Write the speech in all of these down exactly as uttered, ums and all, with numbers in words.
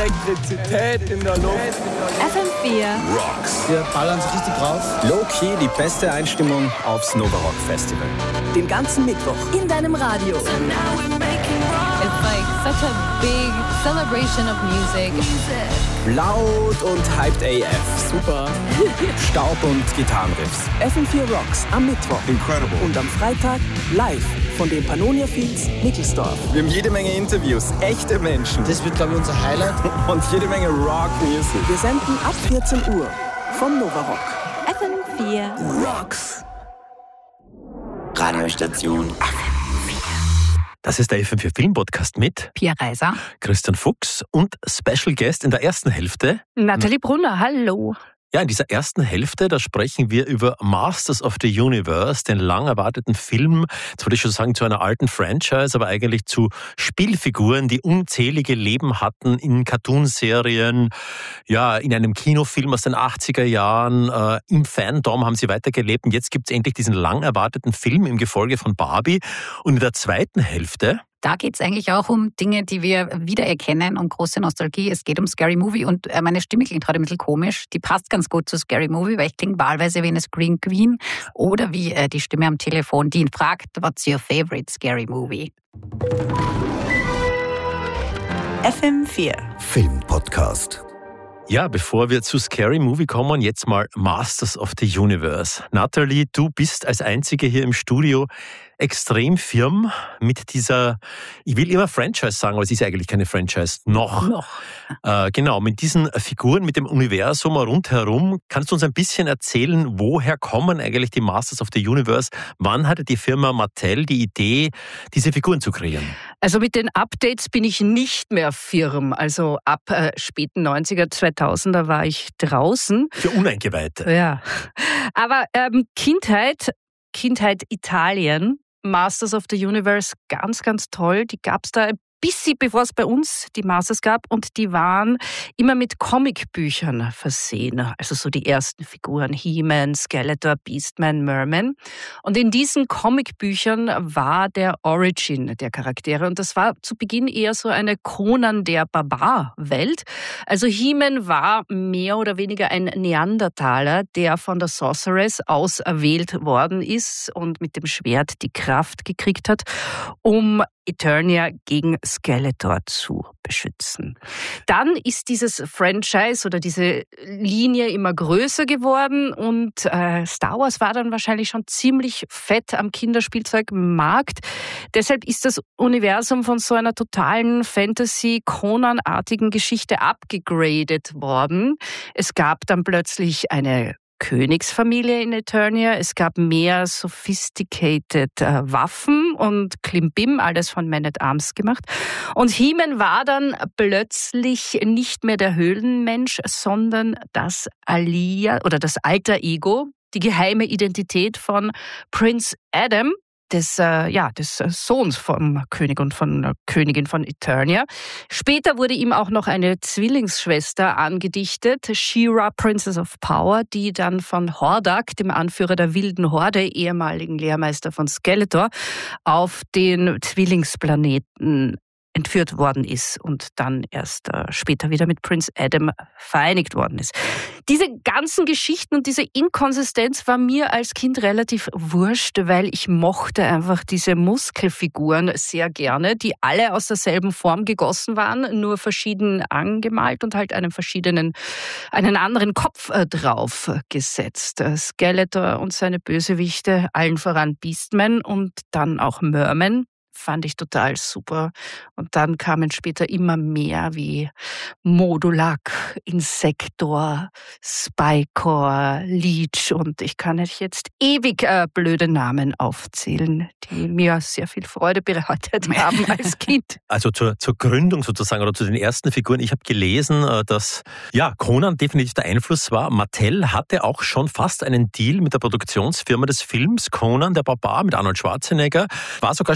Elektrizität in der Luft. F M vier Rocks. Wir ballern sich richtig drauf. Low-key die beste Einstimmung aufs Nova Rock Festival. Den ganzen Mittwoch in deinem Radio. So now we're making rock. It's like such a big celebration of music. Laut und hyped A F. Super. Staub und Gitarrenriffs. F M vier Rocks am Mittwoch. Incredible. Und am Freitag live von den Pannonia Fields Nickelsdorf. Wir haben jede Menge Interviews, echte Menschen Das wird, glaube ich, unser Highlight. und jede Menge Rock-Music. Wir senden ab vierzehn Uhr vom Nova Rock. F M vier Rocks. Radiostation. Das ist der F M vier Filmpodcast mit Pia Reiser, Christian Fuchs und Special Guest in der ersten Hälfte. Nathalie Brunner, hallo. Ja, in dieser ersten Hälfte, da sprechen wir über Masters of the Universe, den lang erwarteten Film, jetzt würde ich schon sagen, zu einer alten Franchise, aber eigentlich zu Spielfiguren, die unzählige Leben hatten in Cartoonserien, ja, in einem Kinofilm aus den achtziger Jahren, äh, im Fandom haben sie weitergelebt und jetzt gibt es endlich diesen lang erwarteten Film im Gefolge von Barbie und in der zweiten Hälfte Da geht es eigentlich auch um Dinge, die wir wiedererkennen und große Nostalgie. Es geht um Scary Movie und meine Stimme klingt heute ein bisschen komisch. Die passt ganz gut zu Scary Movie, weil ich klinge wahlweise wie eine Scream Queen oder wie äh, die Stimme am Telefon, die ihn fragt, what's your favorite Scary Movie? F M vier Filmpodcast. Ja, bevor wir zu Scary Movie kommen, jetzt mal Masters of the Universe. Nathalie, du bist als Einzige hier im Studio extrem firm mit dieser, ich will immer Franchise sagen, aber es ist eigentlich keine Franchise, noch. Noch. Äh, genau, mit diesen Figuren, mit dem Universum rundherum. Kannst du uns ein bisschen erzählen, woher kommen eigentlich die Masters of the Universe? Wann hatte die Firma Mattel die Idee, diese Figuren zu kreieren? Also mit den Updates bin ich nicht mehr firm. Also ab äh, späten neunziger, zweitausender war ich draußen. Für Uneingeweihte. Ja. Aber ähm, Kindheit, Kindheit Italien, Masters of the Universe, ganz, ganz toll. Die gab es da ein bisschen, bevor es bei uns die Masters gab. Und die waren immer mit Comicbüchern versehen. Also so die ersten Figuren, He-Man, Skeletor, Beastman, Merman. Und in diesen Comicbüchern war der Origin der Charaktere. Und das war zu Beginn eher so eine Conan der Barbar-Welt. Also He-Man war mehr oder weniger ein Neandertaler, der von der Sorceress auserwählt worden ist und mit dem Schwert die Kraft gekriegt hat, um Eternia gegen Skeletor zu beschützen. Dann ist dieses Franchise oder diese Linie immer größer geworden und äh, Star Wars war dann wahrscheinlich schon ziemlich fett am Kinderspielzeugmarkt. Deshalb ist das Universum von so einer totalen Fantasy-Conan-artigen Geschichte abgegradet worden. Es gab dann plötzlich eine Königsfamilie in Eternia. Es gab mehr sophisticated äh, Waffen und Klimbim, alles von Man at Arms gemacht. Und He-Man war dann plötzlich nicht mehr der Höhlenmensch, sondern das Alia oder das Alter Ego, die geheime Identität von Prince Adam, des, äh, ja, des Sohns vom König und von der Königin von Eternia. Später wurde ihm auch noch eine Zwillingsschwester angedichtet, She-Ra, Princess of Power, die dann von Hordak, dem Anführer der wilden Horde, ehemaligen Lehrmeister von Skeletor, auf den Zwillingsplaneten entführt worden ist und dann erst äh, später wieder mit Prince Adam vereinigt worden ist. Diese ganzen Geschichten und diese Inkonsistenz war mir als Kind relativ wurscht, weil ich mochte einfach diese Muskelfiguren sehr gerne, die alle aus derselben Form gegossen waren, nur verschieden angemalt und halt einen verschiedenen, einen anderen Kopf äh, drauf gesetzt. Skeletor und seine Bösewichte, allen voran Beastman und dann auch Merman. Fand ich total super. Und dann kamen später immer mehr wie Modulak, Insector, Spikor, Leech und ich kann euch jetzt ewig äh, blöde Namen aufzählen, die mir sehr viel Freude bereitet haben als Kind. Also zur, zur Gründung sozusagen oder zu den ersten Figuren. Ich habe gelesen, dass ja, Conan definitiv der Einfluss war. Mattel hatte auch schon fast einen Deal mit der Produktionsfirma des Films Conan der Barbar mit Arnold Schwarzenegger. War sogar schon in der Vor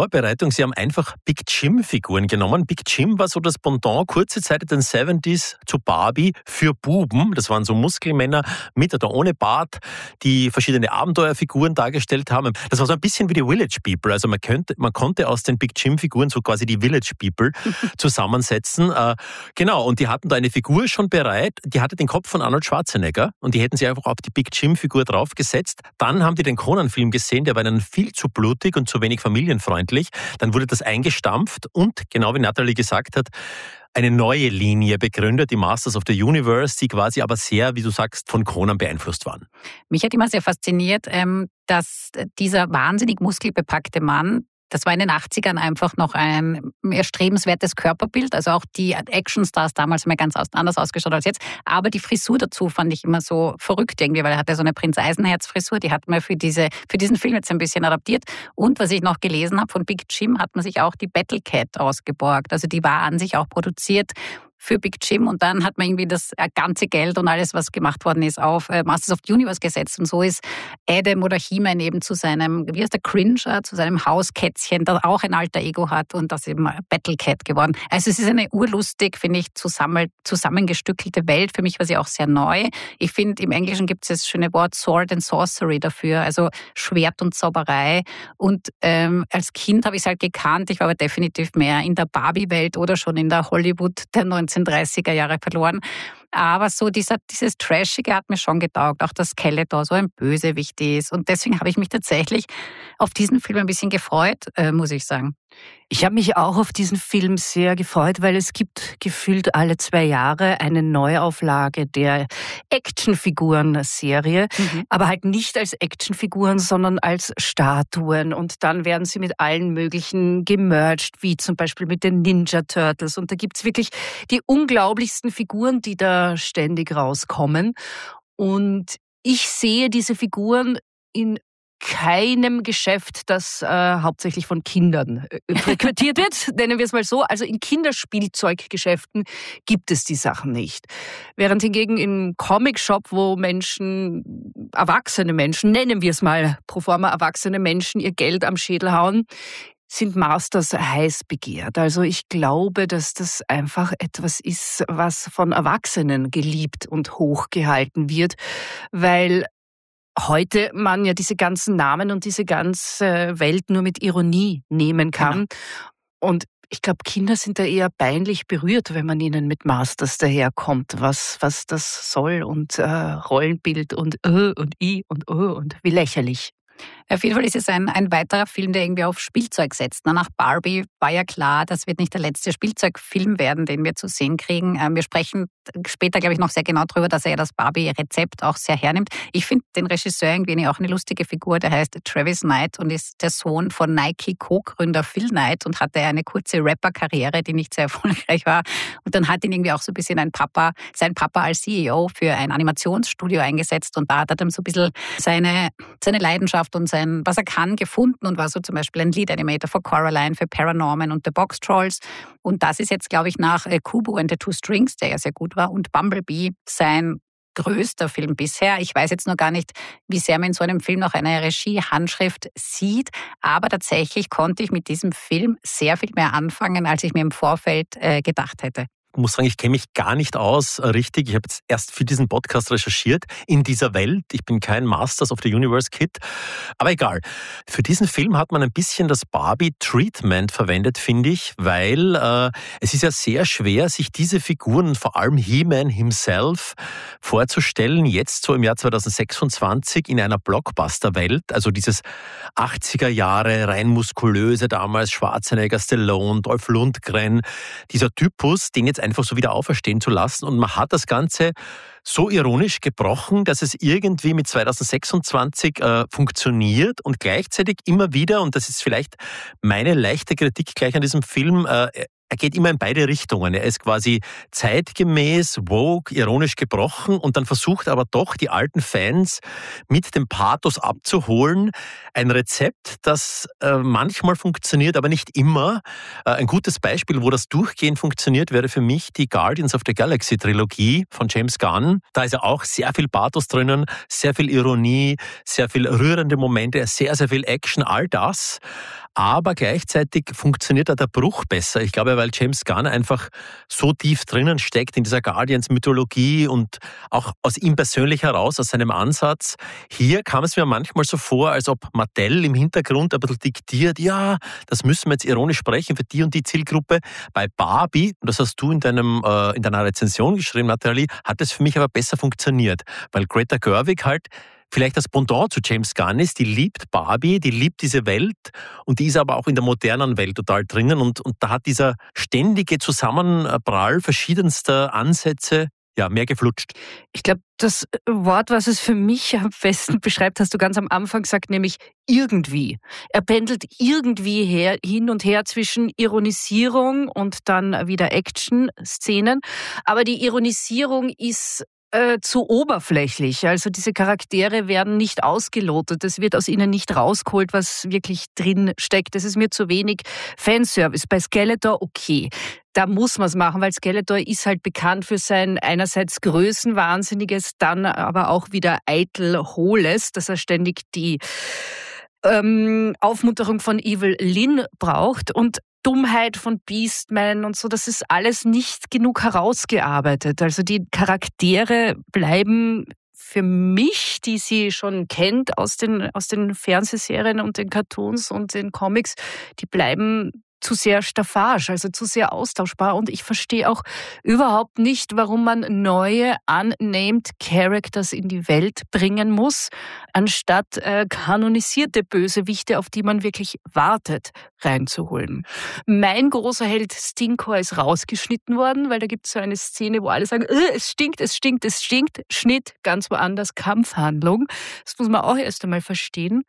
Vorbereitung, Sie haben einfach Big Jim-Figuren genommen. Big Jim war so das Pendant kurze Zeit in den siebziger zu Barbie für Buben. Das waren so Muskelmänner mit oder ohne Bart, die verschiedene Abenteuerfiguren dargestellt haben. Das war so ein bisschen wie die Village People. Also man, könnte, man konnte aus den Big Jim-Figuren so quasi die Village People zusammensetzen. Äh, genau, und die hatten da eine Figur schon bereit, die hatte den Kopf von Arnold Schwarzenegger und die hätten sie einfach auf die Big Jim-Figur draufgesetzt. Dann haben die den Conan-Film gesehen, der war ihnen viel zu blutig und zu wenig familienfreundlich. Dann wurde das eingestampft und, genau wie Natalie gesagt hat, eine neue Linie begründet, die Masters of the Universe, die quasi aber sehr, wie du sagst, von Conan beeinflusst waren. Mich hat immer sehr fasziniert, dass dieser wahnsinnig muskelbepackte Mann, das war in den achtzigern einfach noch ein erstrebenswertes Körperbild. Also auch die Actionstars damals haben ja ganz anders ausgeschaut als jetzt. Aber die Frisur dazu fand ich immer so verrückt irgendwie, weil er hatte so eine Prinz Eisenherz-Frisur, die hat man für, diese, für diesen Film jetzt ein bisschen adaptiert. Und was ich noch gelesen habe, von Big Jim hat man sich auch die Battle Cat ausgeborgt. Also die war an sich auch produziert für Big Jim und dann hat man irgendwie das ganze Geld und alles, was gemacht worden ist, auf Masters of the Universe gesetzt und so ist Adam oder He-Man eben zu seinem, wie heißt der, Cringer, zu seinem Hauskätzchen, das auch ein alter Ego hat und das eben Battle Cat geworden. Also es ist eine urlustig, finde ich, zusammen, zusammengestückelte Welt. Für mich war sie auch sehr neu. Ich finde, im Englischen gibt es das schöne Wort Sword and Sorcery dafür, also Schwert und Zauberei und ähm, als Kind habe ich es halt gekannt, ich war aber definitiv mehr in der Barbie-Welt oder schon in der Hollywood der neunzehnhundertdreißiger Jahre verloren. Aber so dieser, dieses Trashige hat mir schon getaugt, auch dass Skeletor so ein Bösewicht ist. Und deswegen habe ich mich tatsächlich auf diesen Film ein bisschen gefreut, äh, muss ich sagen. Ich habe mich auch auf diesen Film sehr gefreut, weil es gibt gefühlt alle zwei Jahre eine Neuauflage der Actionfiguren-Serie, mhm. aber halt nicht als Actionfiguren, sondern als Statuen. Und dann werden sie mit allen möglichen gemerged, wie zum Beispiel mit den Ninja Turtles. Und da gibt es wirklich die unglaublichsten Figuren, die da ständig rauskommen. Und ich sehe diese Figuren in keinem Geschäft, das äh, hauptsächlich von Kindern äh, frequentiert wird, nennen wir es mal so. Also in Kinderspielzeuggeschäften gibt es die Sachen nicht. Während hingegen im Comic-Shop, wo Menschen, erwachsene Menschen, nennen wir es mal pro forma erwachsene Menschen, ihr Geld am Schädel hauen, sind Masters heiß begehrt. Also ich glaube, dass das einfach etwas ist, was von Erwachsenen geliebt und hochgehalten wird, weil heute man ja diese ganzen Namen und diese ganze Welt nur mit Ironie nehmen kann. Genau. Und ich glaube, Kinder sind da eher peinlich berührt, wenn man ihnen mit Masters daherkommt, was, was das soll und äh, Rollenbild und äh, und i und äh und wie lächerlich. Auf jeden Fall ist es ein, ein weiterer Film, der irgendwie auf Spielzeug setzt. Nach Barbie war ja klar, das wird nicht der letzte Spielzeugfilm werden, den wir zu sehen kriegen. Wir sprechen später, glaube ich, noch sehr genau darüber, dass er ja das Barbie-Rezept auch sehr hernimmt. Ich finde den Regisseur irgendwie auch eine lustige Figur, der heißt Travis Knight und ist der Sohn von Nike-Co-Gründer Phil Knight und hatte eine kurze Rapper-Karriere, die nicht sehr erfolgreich war. Und dann hat ihn irgendwie auch so ein bisschen ein Papa, sein Papa als C E O für ein Animationsstudio eingesetzt und da hat er dann so ein bisschen seine, seine Leidenschaft und sein, was er kann, gefunden und war so zum Beispiel ein Lead-Animator für Coraline, für Paranorman und The Box Trolls. Und das ist jetzt, glaube ich, nach Kubo and the Two Strings, der ja sehr gut war, und Bumblebee sein größter Film bisher. Ich weiß jetzt nur gar nicht, wie sehr man in so einem Film noch eine Regie-Handschrift sieht, aber tatsächlich konnte ich mit diesem Film sehr viel mehr anfangen, als ich mir im Vorfeld äh, gedacht hätte. Ich muss sagen, ich kenne mich gar nicht aus, richtig. Ich habe jetzt erst für diesen Podcast recherchiert in dieser Welt. Ich bin kein Masters of the Universe Kid. Aber egal. Für diesen Film hat man ein bisschen das Barbie-Treatment verwendet, finde ich, weil äh, es ist ja sehr schwer, sich diese Figuren, vor allem He-Man himself, vorzustellen, jetzt so im Jahr zweitausendsechsundzwanzig in einer Blockbuster-Welt. Also dieses achtziger Jahre, rein muskulöse, damals Schwarzenegger, Stallone, Dolph Lundgren, dieser Typus, den jetzt einfach so wieder auferstehen zu lassen. Und man hat das Ganze so ironisch gebrochen, dass es irgendwie mit zweitausendsechsundzwanzig äh, funktioniert und gleichzeitig immer wieder, und das ist vielleicht meine leichte Kritik gleich an diesem Film, äh, er geht immer in beide Richtungen. Er ist quasi zeitgemäß, woke, ironisch gebrochen und dann versucht aber doch die alten Fans mit dem Pathos abzuholen. Ein Rezept, das äh, manchmal funktioniert, aber nicht immer. Äh, ein gutes Beispiel, wo das durchgehend funktioniert, wäre für mich die Guardians of the Galaxy Trilogie von James Gunn. Da ist ja auch sehr viel Pathos drinnen, sehr viel Ironie, sehr viel rührende Momente, sehr, sehr viel Action, all das. aber gleichzeitig funktioniert da der Bruch besser. Ich glaube, weil James Gunn einfach so tief drinnen steckt in dieser Guardians-Mythologie und auch aus ihm persönlich heraus, aus seinem Ansatz. Hier kam es mir manchmal so vor, als ob Mattel im Hintergrund ein bisschen diktiert, ja, das müssen wir jetzt ironisch sprechen für die und die Zielgruppe. Bei Barbie, und das hast du in, deinem, äh, in deiner Rezension geschrieben, Nathalie, hat es für mich aber besser funktioniert, weil Greta Gerwig halt vielleicht das Pendant zu James Gunn ist, die liebt Barbie, die liebt diese Welt und die ist aber auch in der modernen Welt total drinnen und, und da hat dieser ständige Zusammenprall verschiedenster Ansätze ja mehr geflutscht. Ich glaube, das Wort, was es für mich am besten beschreibt, hast du ganz am Anfang gesagt, nämlich irgendwie. Er pendelt irgendwie her, hin und her zwischen Ironisierung und dann wieder Action-Szenen, aber die Ironisierung ist Äh, zu oberflächlich. Also diese Charaktere werden nicht ausgelotet. Es wird aus ihnen nicht rausgeholt, was wirklich drin steckt. Das ist mir zu wenig Fanservice. Bei Skeletor okay. Da muss man es machen, weil Skeletor ist halt bekannt für sein einerseits Größenwahnsinniges, dann aber auch wieder eitel Hohles, dass er ständig die ähm, Aufmunterung von Evil Lynn braucht und Dummheit von Beastman und so, das ist alles nicht genug herausgearbeitet. Also die Charaktere bleiben für mich, die sie schon kennt aus den, aus den Fernsehserien und den Cartoons und den Comics, die bleiben zu sehr staffage, also zu sehr austauschbar. Und ich verstehe auch überhaupt nicht, warum man neue unnamed Characters in die Welt bringen muss, anstatt äh, kanonisierte Bösewichte, auf die man wirklich wartet, reinzuholen. Mein großer Held Stinkor ist rausgeschnitten worden, weil da gibt es so eine Szene, wo alle sagen, äh, es stinkt, es stinkt, es stinkt. Schnitt, ganz woanders, Kampfhandlung. Das muss man auch erst einmal verstehen.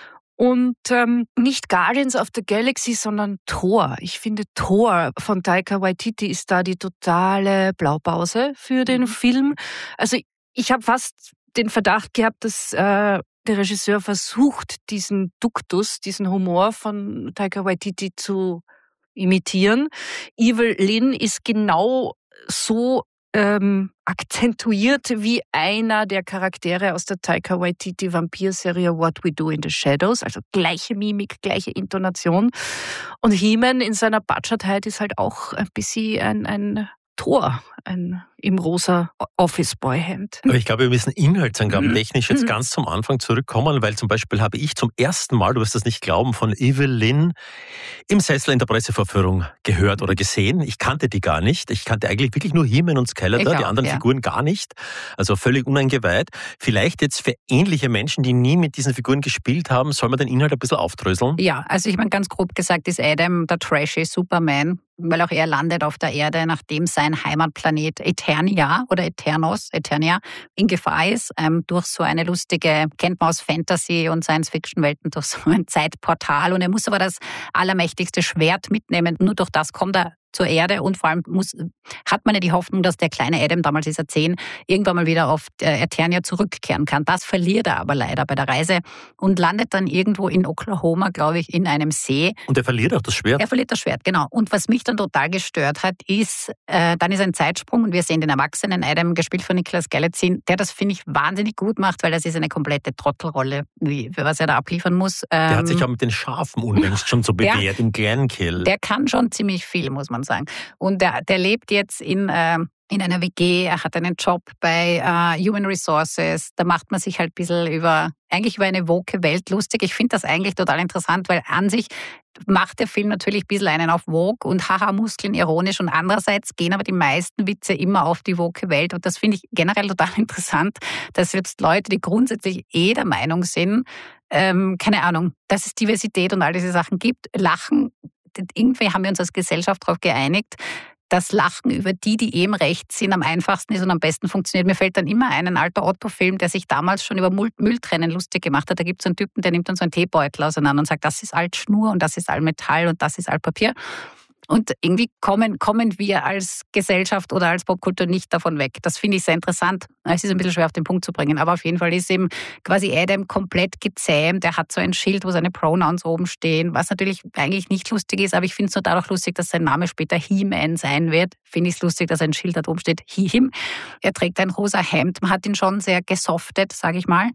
Und ähm, nicht Guardians of the Galaxy, sondern Thor. Ich finde, Thor von Taika Waititi ist da die totale Blaupause für den Film. Also ich habe fast den Verdacht gehabt, dass äh, der Regisseur versucht, diesen Duktus, diesen Humor von Taika Waititi zu imitieren. Evil Lynn ist genau so ähm, akzentuiert wie einer der Charaktere aus der Taika Waititi Vampir-Serie What We Do in the Shadows, also gleiche Mimik, gleiche Intonation. Und He-Man in seiner Batschatheit ist halt auch ein bisschen ein, ein Tor, ein im rosa Office-Boy-Hemd. Aber ich glaube, wir müssen inhaltsangaben-technisch jetzt ganz zum Anfang zurückkommen, weil zum Beispiel habe ich zum ersten Mal, du wirst das nicht glauben, von Evil Lynn im Sessel in der Pressevorführung gehört oder gesehen. Ich kannte die gar nicht. Ich kannte eigentlich wirklich nur He-Man und Skeletor, die anderen ja. Figuren gar nicht. Also völlig uneingeweiht. Vielleicht jetzt für ähnliche Menschen, die nie mit diesen Figuren gespielt haben, soll man den Inhalt ein bisschen aufdröseln? Ja, also ich meine, ganz grob gesagt ist Adam der trashy Superman, weil auch er landet auf der Erde, nachdem sein Heimatplanet Eternia oder Eternos, Eternia, in Gefahr ist, ähm, durch so eine lustige, kennt man aus Fantasy- und Science-Fiction-Welten, durch so ein Zeitportal. Und er muss aber das allermächtigste Schwert mitnehmen. Nur durch das kommt er zur Erde und vor allem muss, hat man ja die Hoffnung, dass der kleine Adam, damals ist er zehn, irgendwann mal wieder auf Eternia zurückkehren kann. Das verliert er aber leider bei der Reise und landet dann irgendwo in Oklahoma, glaube ich, in einem See. Und er verliert auch das Schwert? Er verliert das Schwert, genau. Und was mich dann total gestört hat, ist, äh, dann ist ein Zeitsprung und wir sehen den erwachsenen Adam, gespielt von Nicolas Galitzin, der das, finde ich, wahnsinnig gut macht, weil das ist eine komplette Trottelrolle, wie, was er da abliefern muss. Ähm, der hat sich auch mit den Schafen unlängst schon so bewährt, der, im Glenkill. Der kann schon ziemlich viel, muss man sagen. Und der, der lebt jetzt in, äh, in einer W G, er hat einen Job bei äh, Human Resources, da macht man sich halt ein bisschen über, eigentlich über eine woke Welt lustig. Ich finde das eigentlich total interessant, weil an sich macht der Film natürlich ein bisschen einen auf Vogue und Haha-Muskeln ironisch und andererseits gehen aber die meisten Witze immer auf die woke Welt und das finde ich generell total interessant, dass jetzt Leute, die grundsätzlich eh der Meinung sind, ähm, keine Ahnung, dass es Diversität und all diese Sachen gibt, lachen. Irgendwie haben wir uns als Gesellschaft darauf geeinigt, dass Lachen über die, die eben rechts sind, am einfachsten ist und am besten funktioniert. Mir fällt dann immer ein, ein alter Otto-Film, der sich damals schon über Mülltrennen lustig gemacht hat. Da gibt es einen Typen, der nimmt dann so einen Teebeutel auseinander und sagt, das ist Altschnur und das ist Altmetall und das ist Altpapier. Und irgendwie kommen, kommen wir als Gesellschaft oder als Popkultur nicht davon weg. Das finde ich sehr interessant. Es ist ein bisschen schwer auf den Punkt zu bringen, aber auf jeden Fall ist eben quasi Adam komplett gezähmt. Er hat so ein Schild, wo seine Pronouns oben stehen, was natürlich eigentlich nicht lustig ist, aber ich finde es nur dadurch lustig, dass sein Name später He-Man sein wird. Finde ich es lustig, dass ein Schild da oben steht, He-Him. Er trägt ein rosa Hemd. Man hat ihn schon sehr gesoftet, sage ich mal.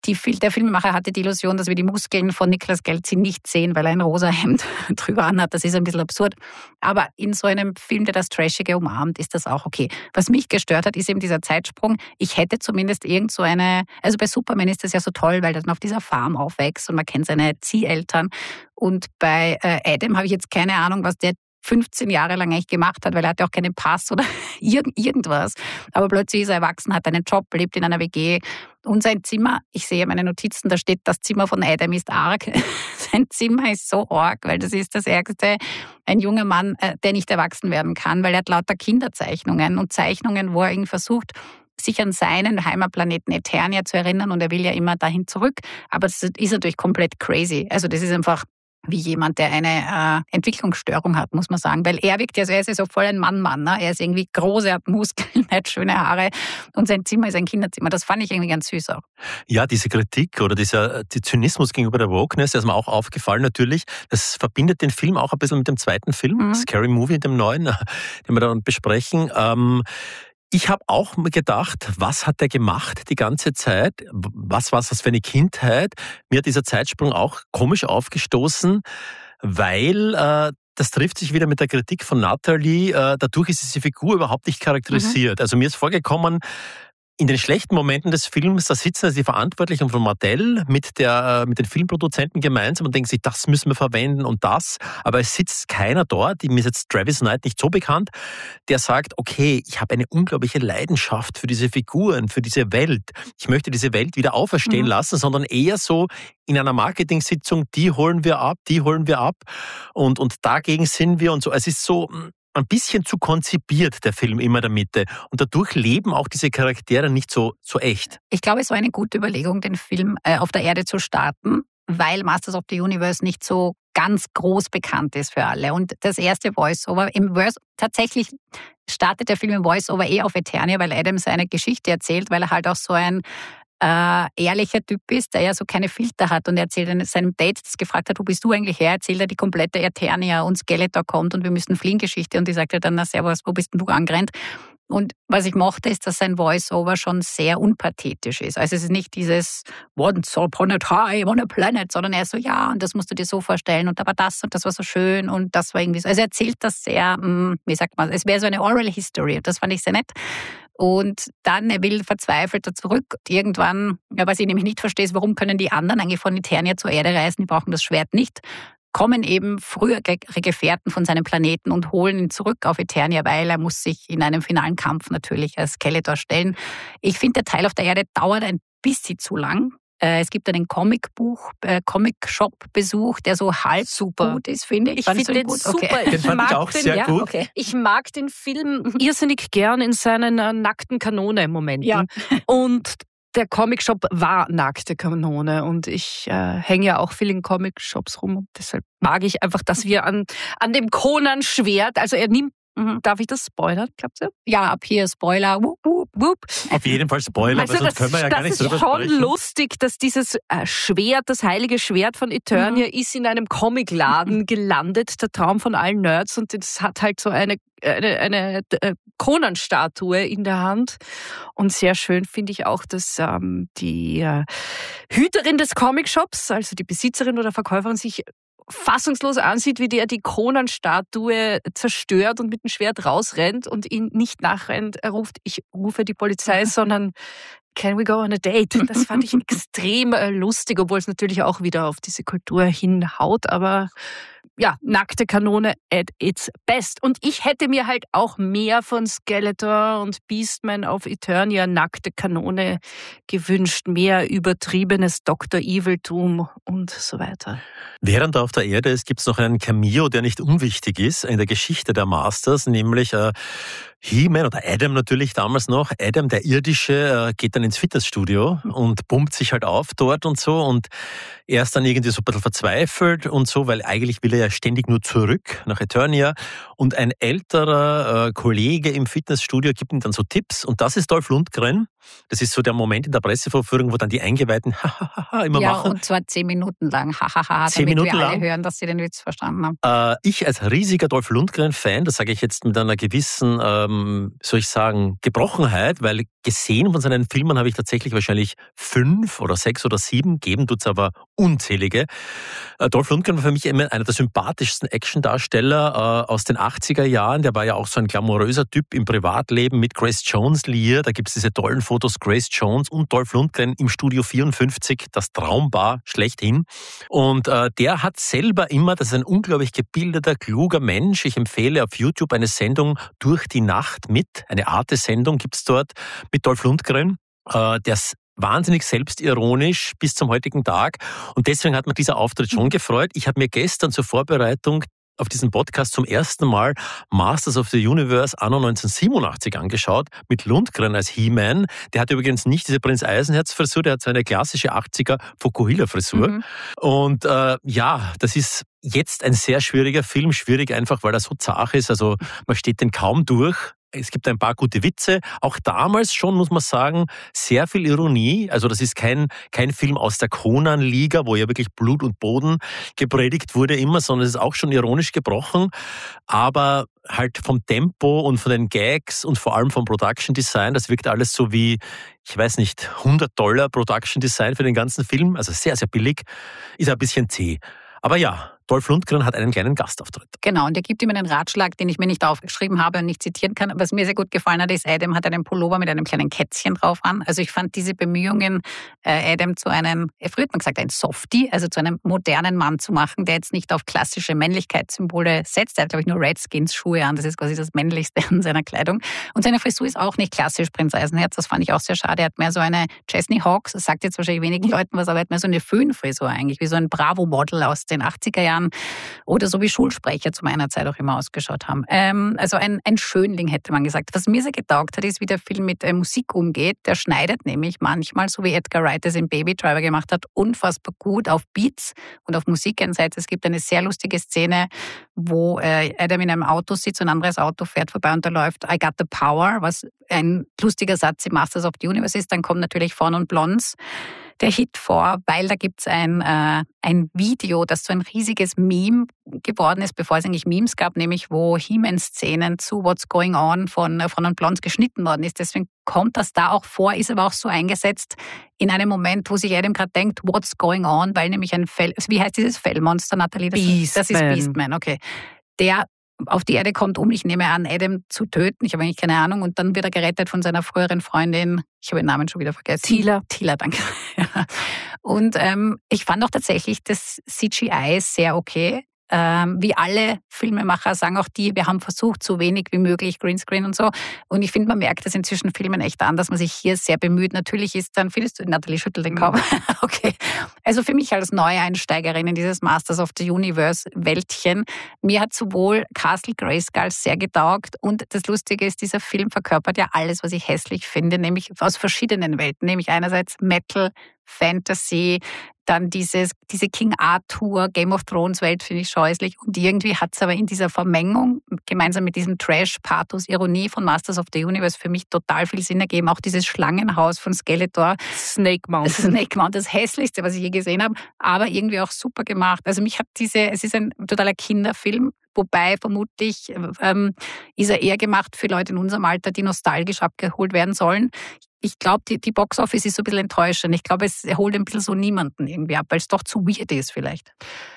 Die, der Filmemacher hatte die Illusion, dass wir die Muskeln von Nicolas Gelzi nicht sehen, weil er ein rosa Hemd drüber anhat. Das ist ein bisschen absurd. Aber in so einem Film, der das Trashige umarmt, ist das auch okay. Was mich gestört hat, ist eben dieser Zeitsprung. Ich hätte zumindest irgend so eine, also bei Superman ist das ja so toll, weil er dann auf dieser Farm aufwächst und man kennt seine Zieheltern. Und bei äh, Adam habe ich jetzt keine Ahnung, was der fünfzehn Jahre lang eigentlich gemacht hat, weil er hatte auch keinen Pass oder irgendwas. Aber plötzlich ist er erwachsen, hat einen Job, lebt in einer W G. Und sein Zimmer, ich sehe meine Notizen, da steht, das Zimmer von Adam ist arg. Sein Zimmer ist so arg, weil das ist das Ärgste. Ein junger Mann, der nicht erwachsen werden kann, weil er hat lauter Kinderzeichnungen und Zeichnungen, wo er irgendwie versucht, sich an seinen Heimatplaneten Eternia zu erinnern und er will ja immer dahin zurück. Aber das ist natürlich komplett crazy. Also das ist einfach wie jemand, der eine äh, Entwicklungsstörung hat, muss man sagen. Weil er wirkt ja so, er ist ja so voll ein Mann-Mann. Ne? Er ist irgendwie groß, er hat Muskeln, er hat schöne Haare und sein Zimmer ist ein Kinderzimmer. Das fand ich irgendwie ganz süß auch. Ja, diese Kritik oder dieser die Zynismus gegenüber der Wokeness, der ist mir auch aufgefallen natürlich. Das verbindet den Film auch ein bisschen mit dem zweiten Film, mhm. Scary Movie, dem neuen, den wir dann besprechen. Ähm, Ich habe auch gedacht, was hat er gemacht die ganze Zeit? Was war das für eine Kindheit? Mir hat dieser Zeitsprung auch komisch aufgestoßen, weil äh, das trifft sich wieder mit der Kritik von Natalie. Äh, dadurch ist diese Figur überhaupt nicht charakterisiert. Mhm. Also mir ist vorgekommen, in den schlechten Momenten des Films, da sitzen also die Verantwortlichen von Mattel mit, der, mit den Filmproduzenten gemeinsam und denken sich, das müssen wir verwenden und das. Aber es sitzt keiner dort, mir ist jetzt Travis Knight nicht so bekannt, der sagt, okay, ich habe eine unglaubliche Leidenschaft für diese Figuren, für diese Welt. Ich möchte diese Welt wieder auferstehen mhm. lassen, sondern eher so in einer Marketing-Sitzung, die holen wir ab, die holen wir ab und, und dagegen sind wir und so. Es ist so ein bisschen zu konzipiert, der Film immer in der Mitte. Und dadurch leben auch diese Charaktere nicht so, so echt. Ich glaube, es war eine gute Überlegung, den Film äh, auf der Erde zu starten, weil Masters of the Universe nicht so ganz groß bekannt ist für alle. Und das erste Voice-Over, im Verse, tatsächlich startet der Film im Voice-Over eh auf Eternia, weil Adam seine Geschichte erzählt, weil er halt auch so ein Äh, ehrlicher Typ ist, der ja so keine Filter hat und er erzählt in seinem Date, das gefragt hat, wo bist du eigentlich her, erzählt er die komplette Eternia und Skeletor kommt und wir müssen fliehen Geschichte und die sagt er dann, na servus, wo bist denn du angerannt? Und was ich mochte, ist, dass sein Voice-Over schon sehr unpathetisch ist. Also es ist nicht dieses Once upon a time on a planet, sondern er ist so, ja, und das musst du dir so vorstellen und aber das und das war so schön und das war irgendwie so. Also er erzählt das sehr, wie sagt man, es wäre so eine Oral History und das fand ich sehr nett. Und dann, er will verzweifelt da zurück. Und irgendwann, ja, was ich nämlich nicht verstehe, ist, warum können die anderen eigentlich von Eternia zur Erde reisen? Die brauchen das Schwert nicht. Kommen eben frühere Gefährten von seinem Planeten und holen ihn zurück auf Eternia, weil er muss sich in einem finalen Kampf natürlich als Skeletor stellen. Ich finde, der Teil auf der Erde dauert ein bisschen zu lang. Es gibt einen Comicbuch, äh, Comic-Shop-Besuch, der so halb super gut ist, finde ich. Ich finde den gut? super. Okay. Den fand ich auch den, sehr ja, gut. Okay. Ich mag den Film irrsinnig gern in seinen äh, nackten Kanone-Momenten. Ja. Und der Comic-Shop war nackte Kanone und ich äh, hänge ja auch viel in Comic-Shops rum und deshalb mag ich einfach, dass wir an, an dem Conan-Schwert, also er nimmt Mhm. Darf ich das spoilern, glaubt ihr? Ja, ab hier Spoiler. Wup, wup, wup. Auf jeden Fall Spoiler, also weil sonst können wir ja gar nicht drüber sprechen. Das ist schon lustig, dass dieses äh, Schwert, das heilige Schwert von Eternia, mhm. ist in einem Comicladen gelandet, der Traum von allen Nerds, und das hat halt so eine eine, eine äh, Conan-Statue in der Hand. Und sehr schön finde ich auch, dass ähm, die äh, Hüterin des Comic-Shops, also die Besitzerin oder Verkäuferin, sich fassungslos ansieht, wie der die Conan-Statue zerstört und mit dem Schwert rausrennt und ihn nicht nachrennt. Er ruft, ich rufe die Polizei, sondern can we go on a date? Das fand ich extrem lustig, obwohl es natürlich auch wieder auf diese Kultur hinhaut, aber ja, nackte Kanone at its best. Und ich hätte mir halt auch mehr von Skeletor und Beastman auf Eternia nackte Kanone gewünscht. Mehr übertriebenes Doktor Eviltum und so weiter. Während er auf der Erde ist, gibt es noch einen Cameo, der nicht unwichtig ist in der Geschichte der Masters, nämlich äh, He-Man oder Adam natürlich damals noch. Adam, der Irdische, äh, geht dann ins Fitnessstudio und pumpt sich halt auf dort und so. Und er ist dann irgendwie so ein bisschen verzweifelt und so, weil eigentlich will will er ja ständig nur zurück nach Eternia und ein älterer äh, Kollege im Fitnessstudio gibt ihm dann so Tipps und das ist Dolph Lundgren. Das ist so der Moment in der Pressevorführung, wo dann die Eingeweihten immer ja, machen. und zwar zehn Minuten lang, hahaha, Zehn damit Minuten wir alle lang? hören, dass sie den Witz verstanden haben. Äh, ich als riesiger Dolph Lundgren-Fan, das sage ich jetzt mit einer gewissen, ähm, soll ich sagen, Gebrochenheit, weil gesehen von seinen Filmen habe ich tatsächlich wahrscheinlich fünf oder sechs oder sieben, geben tut's aber unzählige. Äh, Dolph Lundgren war für mich immer einer der sympathischsten Actiondarsteller äh, aus den achtziger Jahren. Der war ja auch so ein glamouröser Typ im Privatleben mit Grace Jones liiert. Da gibt es diese tollen Fotos, Grace Jones und Dolph Lundgren im Studio vierundfünfzig, das Traumbar schlechthin. Und äh, der hat selber immer, das ist ein unglaublich gebildeter, kluger Mensch. Ich empfehle auf YouTube eine Sendung Durch die Nacht mit, eine Arte-Sendung gibt's dort mit Dolph Lundgren. Äh, der ist wahnsinnig selbstironisch bis zum heutigen Tag. Und deswegen hat mir dieser Auftritt schon gefreut. Ich habe mir gestern zur Vorbereitung auf diesen Podcast zum ersten Mal Masters of the Universe anno neunzehnhundertsiebenundachtzig angeschaut, mit Lundgren als He-Man. Der hat übrigens nicht diese Prinz Eisenherz-Frisur, der hat so eine klassische achtziger Fukuhila-Frisur. Mhm. Und äh, ja, das ist jetzt ein sehr schwieriger Film. Schwierig einfach, weil er so zart ist. Also man steht den kaum durch. Es gibt ein paar gute Witze. Auch damals schon, muss man sagen, sehr viel Ironie. Also das ist kein, kein Film aus der Conan-Liga, wo ja wirklich Blut und Boden gepredigt wurde immer, sondern es ist auch schon ironisch gebrochen. Aber halt vom Tempo und von den Gags und vor allem vom Production Design, das wirkt alles so wie, ich weiß nicht, hundert Dollar Production Design für den ganzen Film. Also sehr, sehr billig. Ist ein bisschen zäh. Aber ja, Dolph Lundgren hat einen kleinen Gastauftritt. Genau, und er gibt ihm einen Ratschlag, den ich mir nicht aufgeschrieben habe und nicht zitieren kann. Was mir sehr gut gefallen hat, ist, Adam hat einen Pullover mit einem kleinen Kätzchen drauf an. Also ich fand diese Bemühungen, Adam zu einem, früher hat man gesagt, ein Softie, also zu einem modernen Mann zu machen, der jetzt nicht auf klassische Männlichkeitssymbole setzt. Er hat, glaube ich, nur Redskins-Schuhe an. Das ist quasi das Männlichste an seiner Kleidung. Und seine Frisur ist auch nicht klassisch Prinz Eisenherz. Das fand ich auch sehr schade. Er hat mehr so eine Chesney Hawks, das sagt jetzt wahrscheinlich wenigen Leuten was, aber er hat mehr so eine Föhnfrisur eigentlich, wie so ein Bravo-Model aus den achtziger Jahren. Oder so wie Schulsprecher zu meiner Zeit auch immer ausgeschaut haben. Ähm, also ein, ein Schönling, hätte man gesagt. Was mir sehr getaugt hat, ist, wie der Film mit äh, Musik umgeht. Der schneidet nämlich manchmal, so wie Edgar Wright es in Baby Driver gemacht hat, unfassbar gut auf Beats und auf Musik einsatz. Es gibt eine sehr lustige Szene, wo äh, Adam in einem Auto sitzt und ein anderes Auto fährt vorbei und da läuft I Got the Power, was ein lustiger Satz im Masters of the Universe ist. Dann kommt natürlich Fawn und Blondes der Hit vor, weil da gibt's ein, äh, ein Video, das so ein riesiges Meme geworden ist, bevor es eigentlich Memes gab, nämlich wo He-Man-Szenen zu What's Going On von äh, von Blondes geschnitten worden ist. Deswegen kommt das da auch vor, ist aber auch so eingesetzt in einem Moment, wo sich Adam gerade denkt, What's Going On, weil nämlich ein Fell, wie heißt dieses Fellmonster, Nathalie? Das, Beastman. Das ist Beastman, okay. Der auf die Erde kommt, um, ich nehme an, Adam zu töten. Ich habe eigentlich keine Ahnung. Und dann wird er gerettet von seiner früheren Freundin. Ich habe den Namen schon wieder vergessen. Tila. Tila, danke. Ja. Und ähm, ich fand auch tatsächlich das C G I sehr okay. Ähm, wie alle Filmemacher sagen auch die, wir haben versucht, so wenig wie möglich Greenscreen und so. Und ich finde, man merkt das in Zwischenfilmen echt an, dass man sich hier sehr bemüht. Natürlich ist dann, findest du, Nathalie schüttelt den Kopf. Okay. Also für mich als Neueinsteigerin in dieses Masters of the Universe-Weltchen, mir hat sowohl Castle Grayskull sehr getaugt und das Lustige ist, dieser Film verkörpert ja alles, was ich hässlich finde, nämlich aus verschiedenen Welten, nämlich einerseits Metal, Fantasy, dann dieses, diese King Arthur, Game of Thrones Welt finde ich scheußlich und irgendwie hat es aber in dieser Vermengung, gemeinsam mit diesem Trash, Pathos, Ironie von Masters of the Universe für mich total viel Sinn ergeben. Auch dieses Schlangenhaus von Skeletor. Snake Mountain. Snake Mountain, das hässlichste, was ich je gesehen habe, aber irgendwie auch super gemacht. Also mich hat diese, es ist ein totaler Kinderfilm, wobei vermutlich ähm, ist er eher gemacht für Leute in unserem Alter, die nostalgisch abgeholt werden sollen. Ich glaube, die, die Box-Office ist so ein bisschen enttäuschend. Ich glaube, es holt ein bisschen so niemanden irgendwie ab, weil es doch zu weird ist vielleicht.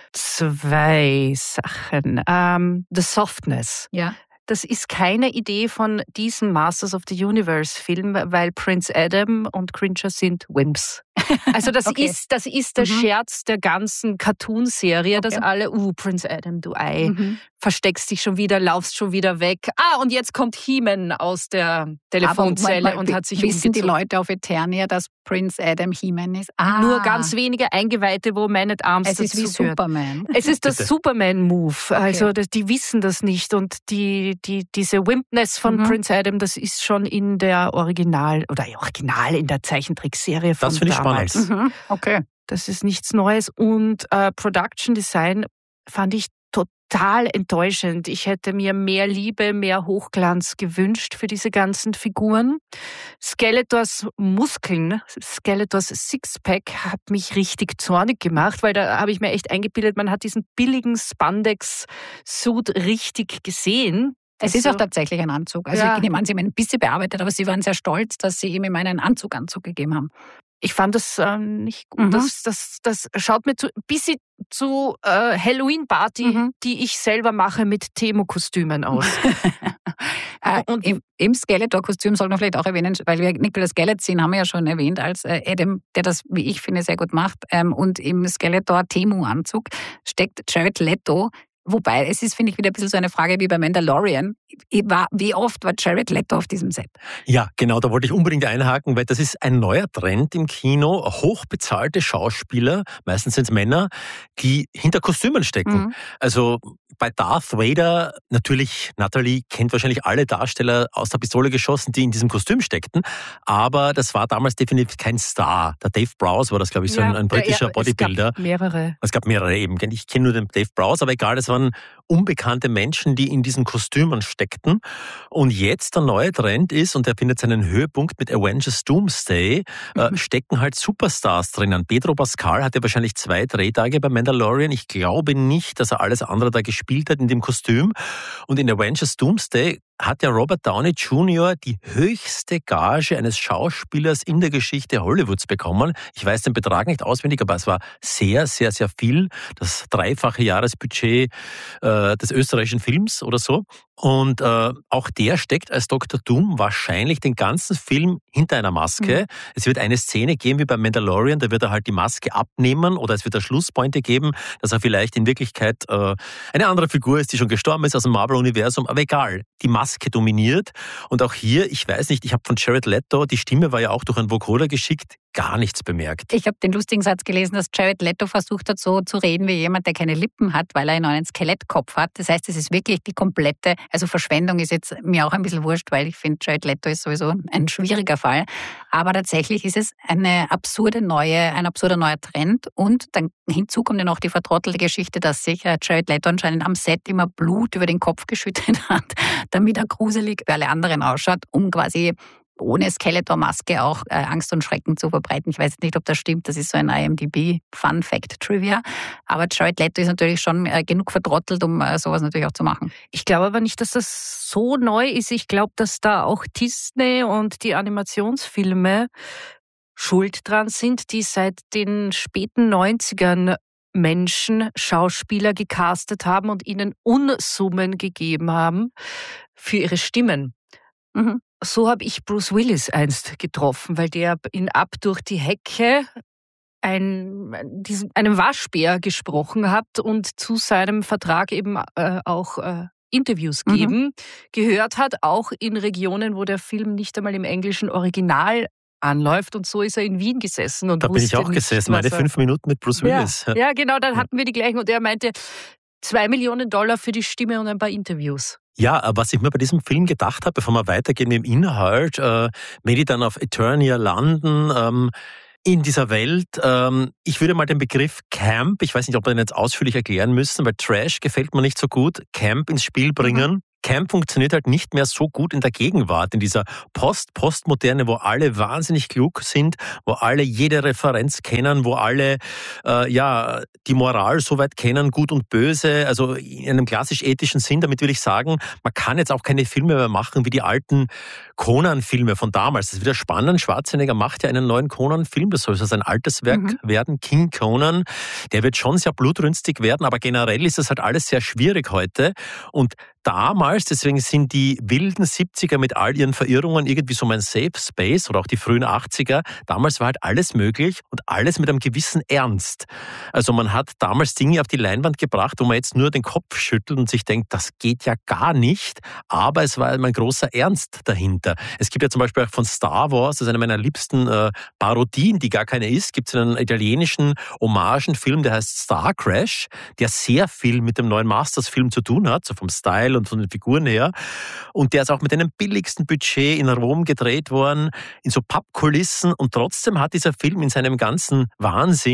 Zwei Sachen. Um, the Softness. Ja. Das ist keine Idee von diesem Masters of the Universe Film, weil Prince Adam und Cringer sind Wimps. Also das Okay. ist das ist der Mhm. Scherz der ganzen Cartoon-Serie, dass Okay. alle, uh, Prince Adam, du Ei, Mhm. versteckst dich schon wieder, laufst schon wieder weg. Ah, und jetzt kommt He-Man aus der Telefonzelle Aber und hat sich wissen die umgezogen. Leute auf Eternia, dass Prince Adam He-Man ist? Ah, Nur ganz wenige Eingeweihte, wo Man at Arms Es ist wie dazugehört. Superman. Es ist das Bitte. Superman-Move. Also das, die wissen das nicht. Und die, die, diese Wimpness von Mhm. Prince Adam, das ist schon in der Original, oder ja, Original in der Zeichentrickserie von Das finde ich damals. spannend. Mhm. Okay. Das ist nichts Neues. Und äh, Production Design fand ich total enttäuschend. Ich hätte mir mehr Liebe, mehr Hochglanz gewünscht für diese ganzen Figuren. Skeletors Muskeln, Skeletors Sixpack hat mich richtig zornig gemacht, weil da habe ich mir echt eingebildet, man hat diesen billigen Spandex-Suit richtig gesehen. Es ist auch tatsächlich ein Anzug. Also ja. Ich nehme an, Sie haben ihn ein bisschen bearbeitet, aber Sie waren sehr stolz, dass Sie ihm einen Anzug-Anzug gegeben haben. Ich fand das äh, nicht gut. Mhm. Das, das, das schaut mir zu, ein bisschen zu äh, Halloween-Party, mhm. die ich selber mache, mit Temo-Kostümen aus. äh, im, Im Skeletor-Kostüm soll man vielleicht auch erwähnen, weil wir Nicolas Skeleton haben wir ja schon erwähnt als äh, Adam, der das, wie ich finde, sehr gut macht. Ähm, und im Skeletor-Temu-Anzug steckt Jared Leto. Wobei, es ist, finde ich, wieder ein bisschen so eine Frage wie bei Mandalorian. War, wie oft war Jared Leto auf diesem Set? Ja, genau, da wollte ich unbedingt einhaken, weil das ist ein neuer Trend im Kino. Hochbezahlte Schauspieler, meistens sind es Männer, die hinter Kostümen stecken. Mhm. Also bei Darth Vader, natürlich, Natalie kennt wahrscheinlich alle Darsteller aus der Pistole geschossen, die in diesem Kostüm steckten. Aber das war damals definitiv kein Star. Der Dave Prowse war das, glaube ich, so ja, ein, ein britischer ja, Bodybuilder. Es gab mehrere. Es gab mehrere eben. Ich kenne nur den Dave Prowse, aber egal, das waren unbekannte Menschen, die in diesen Kostümen steckten. Und jetzt der neue Trend ist, und der findet seinen Höhepunkt mit Avengers Doomsday, mhm. äh, stecken halt Superstars drinnen. Pedro Pascal hatte wahrscheinlich zwei Drehtage bei Mandalorian. Ich glaube nicht, dass er alles andere da gespielt hat in dem Kostüm. Und in Avengers Doomsday hat ja Robert Downey Junior die höchste Gage eines Schauspielers in der Geschichte Hollywoods bekommen. Ich weiß den Betrag nicht auswendig, aber es war sehr, sehr, sehr viel. Das dreifache Jahresbudget äh, des österreichischen Films oder so. Und äh, auch der steckt als Doktor Doom wahrscheinlich den ganzen Film hinter einer Maske. Mhm. Es wird eine Szene geben wie bei Mandalorian, da wird er halt die Maske abnehmen oder es wird eine Schlusspointe geben, dass er vielleicht in Wirklichkeit äh, eine andere Figur ist, die schon gestorben ist aus dem Marvel-Universum. Aber egal, die Maske dominiert. Und auch hier, ich weiß nicht, ich habe von Jared Leto, die Stimme war ja auch durch einen Vocoder geschickt, gar nichts bemerkt. Ich habe den lustigen Satz gelesen, dass Jared Leto versucht hat, so zu reden wie jemand, der keine Lippen hat, weil er nur einen Skelettkopf hat. Das heißt, es ist wirklich die komplette, also Verschwendung ist jetzt mir auch ein bisschen wurscht, weil ich finde, Jared Leto ist sowieso ein schwieriger Fall. Aber tatsächlich ist es eine absurde neue, ein absurder neuer Trend. Und dann hinzu kommt ja noch die vertrottelte Geschichte, dass sich Jared Leto anscheinend am Set immer Blut über den Kopf geschüttet hat, damit er gruselig für alle anderen ausschaut, um quasi ohne Skeletor-Maske auch äh, Angst und Schrecken zu verbreiten. Ich weiß nicht, ob das stimmt. Das ist so ein I M D B-Fun-Fact-Trivia. Aber Jared Leto ist natürlich schon äh, genug vertrottelt, um äh, sowas natürlich auch zu machen. Ich glaube aber nicht, dass das so neu ist. Ich glaube, dass da auch Disney und die Animationsfilme schuld dran sind, die seit den späten neunzigern Menschen, Schauspieler gecastet haben und ihnen Unsummen gegeben haben für ihre Stimmen. Mhm. So habe ich Bruce Willis einst getroffen, weil der in Ab durch die Hecke ein, diesen, einen Waschbär gesprochen hat und zu seinem Vertrag eben äh, auch äh, Interviews geben mhm. gehört hat, auch in Regionen, wo der Film nicht einmal im englischen Original anläuft. Und so ist er in Wien gesessen. Und da bin ich auch nicht, gesessen, meine er... fünf Minuten mit Bruce Willis. Ja, ja genau, dann hatten wir die gleichen. Und er meinte, zwei Millionen Dollar für die Stimme und ein paar Interviews. Ja, was ich mir bei diesem Film gedacht habe, bevor wir weitergehen mit dem Inhalt, äh, wenn die dann auf Eternia landen, ähm, in dieser Welt, ähm, ich würde mal den Begriff Camp, ich weiß nicht, ob wir den jetzt ausführlich erklären müssen, weil Trash gefällt mir nicht so gut, Camp ins Spiel bringen. Mhm. Camp funktioniert halt nicht mehr so gut in der Gegenwart, in dieser Post-Postmoderne, wo alle wahnsinnig klug sind, wo alle jede Referenz kennen, wo alle äh, ja die Moral soweit kennen, gut und böse, also in einem klassisch-ethischen Sinn. Damit will ich sagen, man kann jetzt auch keine Filme mehr machen wie die alten Conan-Filme von damals. Das ist wieder spannend. Schwarzenegger macht ja einen neuen Conan-Film, das soll so sein altes Werk mhm. werden, King Conan. Der wird schon sehr blutrünstig werden, aber generell ist das halt alles sehr schwierig heute. Und damals, deswegen sind die wilden siebziger mit all ihren Verirrungen irgendwie so mein Safe Space oder auch die frühen achtziger. Damals war halt alles möglich und alles mit einem gewissen Ernst. Also man hat damals Dinge auf die Leinwand gebracht, wo man jetzt nur den Kopf schüttelt und sich denkt, das geht ja gar nicht. Aber es war ein großer Ernst dahinter. Es gibt ja zum Beispiel auch von Star Wars, das ist eine meiner liebsten äh, Parodien, die gar keine ist, gibt es einen italienischen Hommagenfilm, der heißt Star Crash, der sehr viel mit dem neuen Masters-Film zu tun hat, so vom Style und von den Figuren her. Und der ist auch mit einem billigsten Budget in Rom gedreht worden, in so Pappkulissen. Und trotzdem hat dieser Film in seinem ganzen Wahnsinn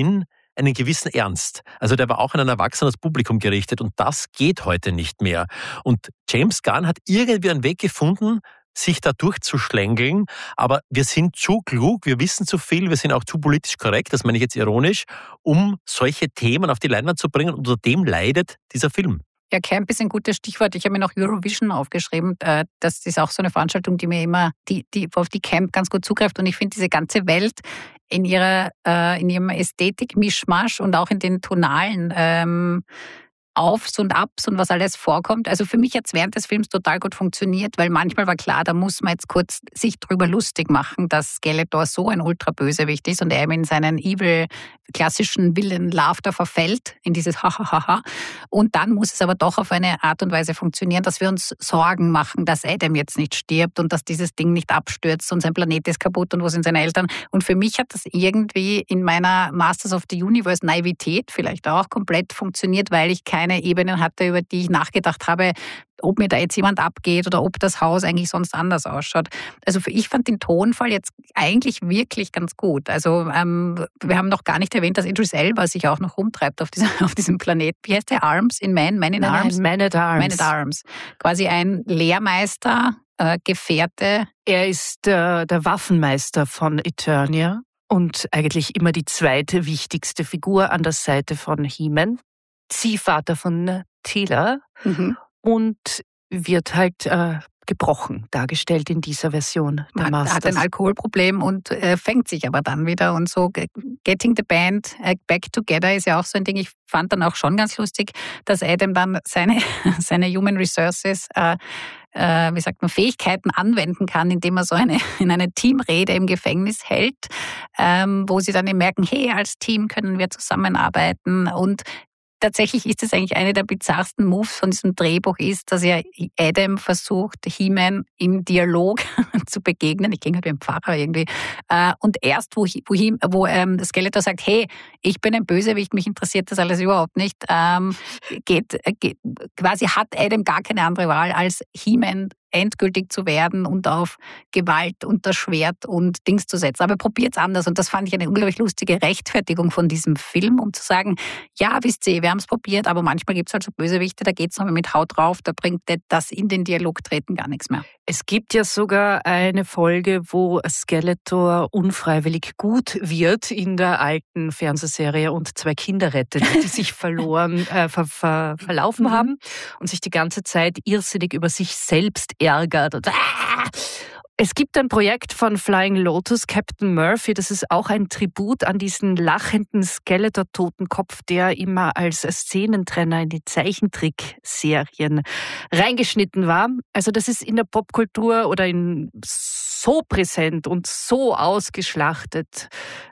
einen gewissen Ernst. Also der war auch an ein erwachsenes Publikum gerichtet und das geht heute nicht mehr. Und James Gunn hat irgendwie einen Weg gefunden, sich da durchzuschlängeln, aber wir sind zu klug, wir wissen zu viel, wir sind auch zu politisch korrekt, das meine ich jetzt ironisch, um solche Themen auf die Leinwand zu bringen und unter dem leidet dieser Film. Ja, Camp ist ein gutes Stichwort. Ich habe mir noch Eurovision aufgeschrieben. Das ist auch so eine Veranstaltung, die mir immer, die, die auf die Camp ganz gut zugreift. Und ich finde diese ganze Welt in ihrer, in ihrem Ästhetik-Mischmasch und auch in den tonalen ähm, Aufs und Abs und was alles vorkommt. Also für mich hat es während des Films total gut funktioniert, weil manchmal war klar, da muss man jetzt kurz sich drüber lustig machen, dass Skeletor so ein Ultra-Bösewicht ist und er in seinen evil, klassischen Villain-Laughter verfällt, in dieses Ha-ha-ha-ha. Und dann muss es aber doch auf eine Art und Weise funktionieren, dass wir uns Sorgen machen, dass Adam jetzt nicht stirbt und dass dieses Ding nicht abstürzt und sein Planet ist kaputt und wo sind seine Eltern. Und für mich hat das irgendwie in meiner Masters of the Universe Naivität vielleicht auch komplett funktioniert, weil ich keine keine Ebenen hatte, über die ich nachgedacht habe, ob mir da jetzt jemand abgeht oder ob das Haus eigentlich sonst anders ausschaut. Also ich fand den Tonfall jetzt eigentlich wirklich ganz gut. Also ähm, wir haben noch gar nicht erwähnt, dass Idris Elba sich auch noch rumtreibt auf, dieser, auf diesem Planet. Wie heißt der? Arms in Man? Man in Arms? Nein, Man at Arms. Man at Arms. Quasi ein Lehrmeister, äh, Gefährte. Er ist äh, der Waffenmeister von Eternia und eigentlich immer die zweite wichtigste Figur an der Seite von He-Man. Ziehvater von Teela mhm. und wird halt äh, gebrochen dargestellt in dieser Version der Man Masters. Hat ein Alkoholproblem und äh, fängt sich aber dann wieder und so. Getting the Band äh, back together ist ja auch so ein Ding. Ich fand dann auch schon ganz lustig, dass Adam dann seine, seine Human Resources äh, äh, wie sagt man, Fähigkeiten anwenden kann, indem er so eine, in eine Teamrede im Gefängnis hält, ähm, wo sie dann eben merken, hey, als Team können wir zusammenarbeiten und tatsächlich ist es eigentlich eine der bizarrsten Moves von diesem Drehbuch ist, dass ja Adam versucht, He-Man im Dialog zu begegnen. Ich klinge halt wie ein Pfarrer irgendwie. Und erst, wo, wo, wo ähm, Skeletor sagt, hey, ich bin ein Bösewicht, mich interessiert das alles überhaupt nicht, ähm, geht, geht, quasi hat Adam gar keine andere Wahl, als He-Man endgültig zu werden und auf Gewalt und das Schwert und Dings zu setzen. Aber probiert's anders. Und das fand ich eine unglaublich lustige Rechtfertigung von diesem Film, um zu sagen, ja, wisst ihr, wir haben es probiert, aber manchmal gibt's halt so Bösewichte, da geht's nochmal mit Haut drauf, da bringt das in den Dialog treten gar nichts mehr. Es gibt ja sogar eine Folge, wo Skeletor unfreiwillig gut wird in der alten Fernsehserie und zwei Kinder rettet, die sich verloren, äh, ver, ver, verlaufen mhm. haben und sich die ganze Zeit irrsinnig über sich selbst ärgert. Und, ah! Es gibt ein Projekt von Flying Lotus, Captain Murphy, das ist auch ein Tribut an diesen lachenden Skeletor-Totenkopf, der immer als Szenentrenner in die Zeichentrickserien reingeschnitten war. Also das ist in der Popkultur oder in so präsent und so ausgeschlachtet.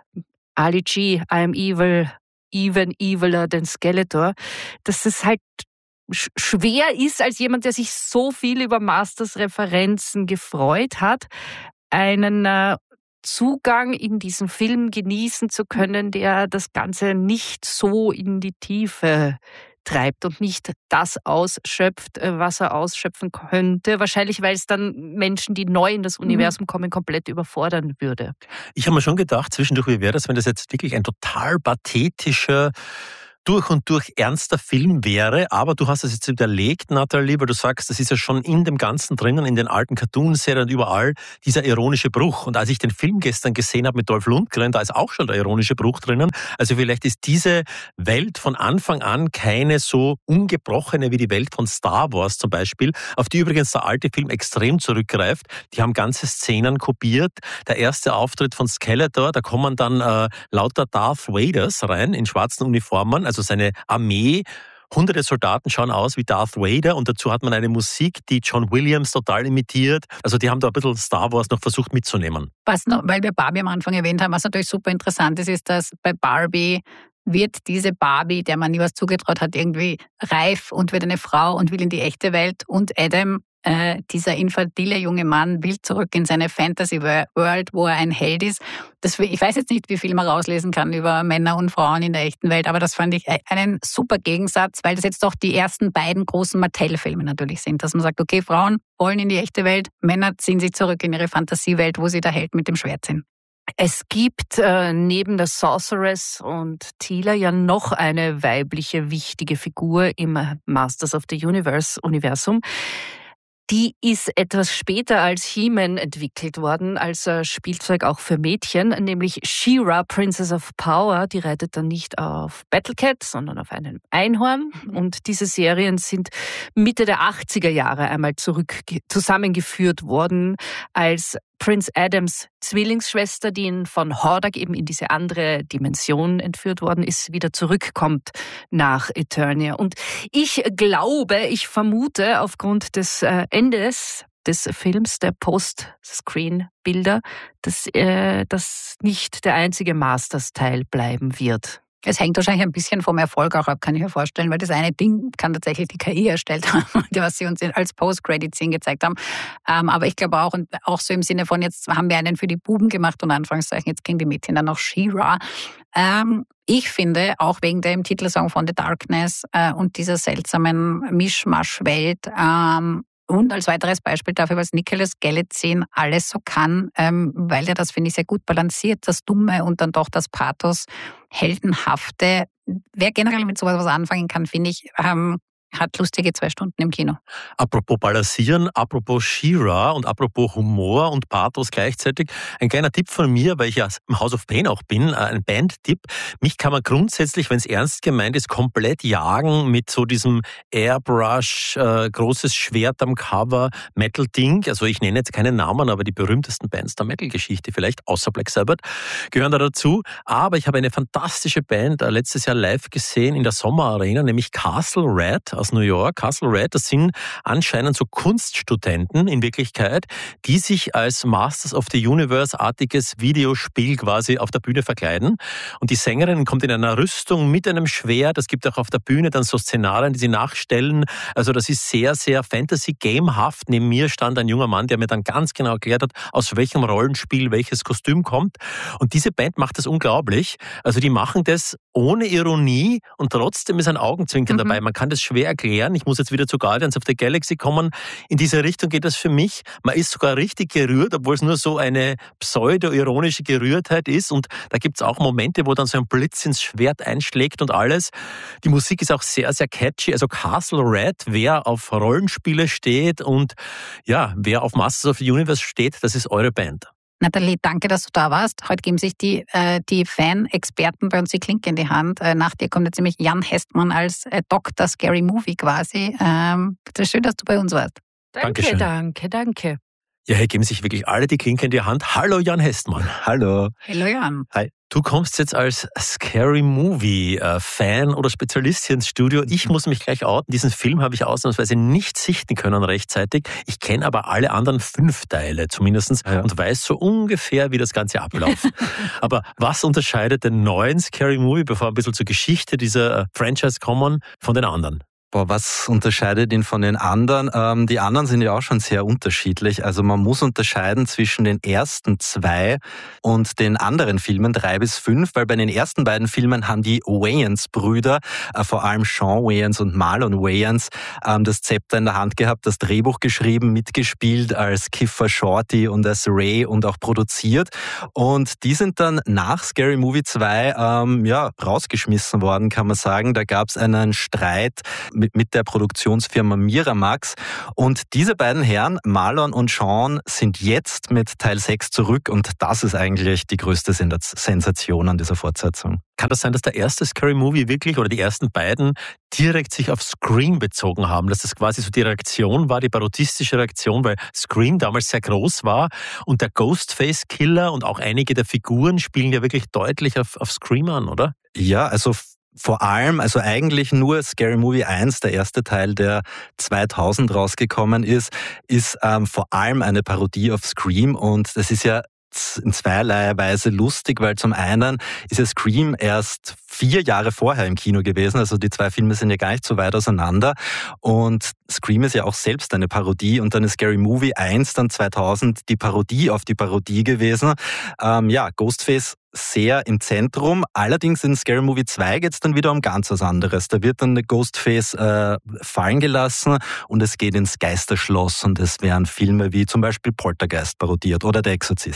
Ali G, I am evil, even eviler than Skeletor. Das ist halt schwer ist, als jemand, der sich so viel über Masters-Referenzen gefreut hat, einen äh, Zugang in diesen Film genießen zu können, der das Ganze nicht so in die Tiefe treibt und nicht das ausschöpft, was er ausschöpfen könnte. Wahrscheinlich, weil es dann Menschen, die neu in das Universum kommen, komplett überfordern würde. Ich habe mir schon gedacht, zwischendurch, wie wäre das, wenn das jetzt wirklich ein total pathetischer, durch und durch ernster Film wäre, aber du hast es jetzt widerlegt, Nathalie, weil du sagst, das ist ja schon in dem Ganzen drinnen, in den alten Cartoon-Serien und überall, dieser ironische Bruch. Und als ich den Film gestern gesehen habe mit Dolph Lundgren, da ist auch schon der ironische Bruch drinnen. Also vielleicht ist diese Welt von Anfang an keine so ungebrochene wie die Welt von Star Wars zum Beispiel, auf die übrigens der alte Film extrem zurückgreift. Die haben ganze Szenen kopiert. Der erste Auftritt von Skeletor, da kommen dann äh, lauter Darth Vaders rein in schwarzen Uniformen, also seine Armee. Hunderte Soldaten schauen aus wie Darth Vader und dazu hat man eine Musik, die John Williams total imitiert. Also die haben da ein bisschen Star Wars noch versucht mitzunehmen. Was noch, weil wir Barbie am Anfang erwähnt haben, was natürlich super interessant ist, ist, dass bei Barbie wird diese Barbie, der man nie was zugetraut hat, irgendwie reif und wird eine Frau und will in die echte Welt und Adam, Äh, dieser infantile junge Mann, will zurück in seine Fantasy-World, wo er ein Held ist. Das, ich weiß jetzt nicht, wie viel man rauslesen kann über Männer und Frauen in der echten Welt, aber das fand ich einen super Gegensatz, weil das jetzt doch die ersten beiden großen Mattel-Filme natürlich sind, dass man sagt, okay, Frauen wollen in die echte Welt, Männer ziehen sich zurück in ihre Fantasiewelt, wo sie der Held mit dem Schwert sind. Es gibt äh, neben der Sorceress und Teela ja noch eine weibliche wichtige Figur im Masters of the Universe Universum. Die ist etwas später als He-Man entwickelt worden, als äh, Spielzeug auch für Mädchen, nämlich She-Ra, Princess of Power. Die reitet dann nicht auf Battlecat, sondern auf einem Einhorn. Und diese Serien sind Mitte der achtziger Jahre einmal zurück zusammengeführt worden, als Prince Adams Zwillingsschwester, die ihn von Hordak eben in diese andere Dimension entführt worden ist, wieder zurückkommt nach Eternia. Und ich glaube, ich vermute aufgrund des äh, Endes des Films, der Post-Screen-Bilder, dass äh, das nicht der einzige Masters-Teil bleiben wird. Es hängt wahrscheinlich ein bisschen vom Erfolg auch ab, kann ich mir vorstellen, weil das eine Ding kann tatsächlich die K I erstellt haben, was sie uns als Post-Credit-Scene gezeigt haben. Ähm, aber ich glaube auch, und auch so im Sinne von, jetzt haben wir einen für die Buben gemacht und Anführungszeichen, jetzt kriegen die Mädchen dann noch She-Ra. Ähm, ich finde, auch wegen dem Titelsong von The Darkness äh, und dieser seltsamen Mischmasch-Welt, ähm, und als weiteres Beispiel dafür, was Nicholas Galitzine alles so kann, ähm, weil er das, finde ich, sehr gut balanciert, das Dumme und dann doch das Pathos, Heldenhafte. Wer generell mit sowas was anfangen kann, finde ich, ähm, hat lustige zwei Stunden im Kino. Apropos Balancieren, apropos She-Ra und apropos Humor und Pathos gleichzeitig. Ein kleiner Tipp von mir, weil ich ja im House of Pain auch bin, ein Band-Tipp. Mich kann man grundsätzlich, wenn es ernst gemeint ist, komplett jagen mit so diesem Airbrush, äh, großes Schwert am Cover, Metal-Ding. Also ich nenne jetzt keine Namen, aber die berühmtesten Bands der Metal-Geschichte vielleicht, außer Black Sabbath, gehören da dazu. Aber ich habe eine fantastische Band äh, letztes Jahr live gesehen in der Sommerarena, nämlich Castle Red aus New York. Castle Red, das sind anscheinend so Kunststudenten in Wirklichkeit, die sich als Masters of the Universe-artiges Videospiel quasi auf der Bühne verkleiden. Und die Sängerin kommt in einer Rüstung mit einem Schwert. Es gibt auch auf der Bühne dann so Szenarien, die sie nachstellen. Also das ist sehr, sehr Fantasy-Gamehaft. Neben mir stand ein junger Mann, der mir dann ganz genau erklärt hat, aus welchem Rollenspiel welches Kostüm kommt. Und diese Band macht das unglaublich. Also die machen das ohne Ironie und trotzdem ist ein Augenzwinkern mhm. dabei. Man kann das schwer erklären. Ich muss jetzt wieder zu Guardians of the Galaxy kommen. In diese Richtung geht das für mich. Man ist sogar richtig gerührt, obwohl es nur so eine pseudo-ironische Gerührtheit ist. Und da gibt es auch Momente, wo dann so ein Blitz ins Schwert einschlägt und alles. Die Musik ist auch sehr, sehr catchy. Also Castle Red, wer auf Rollenspiele steht und ja, wer auf Masters of the Universe steht, das ist eure Band. Nathalie, danke, dass du da warst. Heute geben sich die, äh, die Fan-Experten bei uns die Klinke in die Hand. Äh, nach dir kommt jetzt nämlich Jan Hestmann als äh, Doktor Scary Movie quasi. Ähm, bitte schön, dass du bei uns warst. Danke, Dankeschön. danke, danke. Ja, hier geben sich wirklich alle die Klinke in die Hand. Hallo Jan Hestmann. Hallo. Hallo Jan. Hi. Du kommst jetzt als Scary Movie-Fan oder Spezialist hier ins Studio. Ich muss mich gleich outen. Diesen Film habe ich ausnahmsweise nicht sichten können rechtzeitig. Ich kenne aber alle anderen fünf Teile zumindest ja. und weiß so ungefähr, wie das Ganze abläuft. Aber was unterscheidet den neuen Scary Movie, bevor wir ein bisschen zur Geschichte dieser Franchise kommen, von den anderen? Boah, was unterscheidet ihn von den anderen? Ähm, die anderen sind ja auch schon sehr unterschiedlich. Also man muss unterscheiden zwischen den ersten zwei und den anderen Filmen, drei bis fünf, weil bei den ersten beiden Filmen haben die Wayans-Brüder, äh, vor allem Sean Wayans und Marlon Wayans, ähm, das Zepter in der Hand gehabt, das Drehbuch geschrieben, mitgespielt als Kiefer Shorty und als Ray und auch produziert. Und die sind dann nach Scary Movie zwei ähm, ja, rausgeschmissen worden, kann man sagen. Da gab es einen Streit mit, mit der Produktionsfirma Miramax. Und diese beiden Herren, Marlon und Sean, sind jetzt mit Teil sechs zurück und das ist eigentlich die größte Sensation an dieser Fortsetzung. Kann das sein, dass der erste Scary Movie wirklich oder die ersten beiden direkt sich auf Scream bezogen haben, dass das quasi so die Reaktion war, die parodistische Reaktion, weil Scream damals sehr groß war und der Ghostface-Killer und auch einige der Figuren spielen ja wirklich deutlich auf, auf Scream an, oder? Ja, also vor allem, also eigentlich nur Scary Movie eins, der erste Teil, der zweitausend rausgekommen ist, ist ähm, vor allem eine Parodie auf Scream und das ist ja in zweierlei Weise lustig, weil zum einen ist ja Scream erst vier Jahre vorher im Kino gewesen, also die zwei Filme sind ja gar nicht so weit auseinander und Scream ist ja auch selbst eine Parodie und dann ist Scary Movie eins dann zweitausend die Parodie auf die Parodie gewesen. Ähm, ja, Ghostface sehr im Zentrum, allerdings in Scary Movie zwei geht es dann wieder um ganz was anderes. Da wird dann Ghostface äh, fallen gelassen und es geht ins Geisterschloss und es werden Filme wie zum Beispiel Poltergeist parodiert oder Der Exorzist.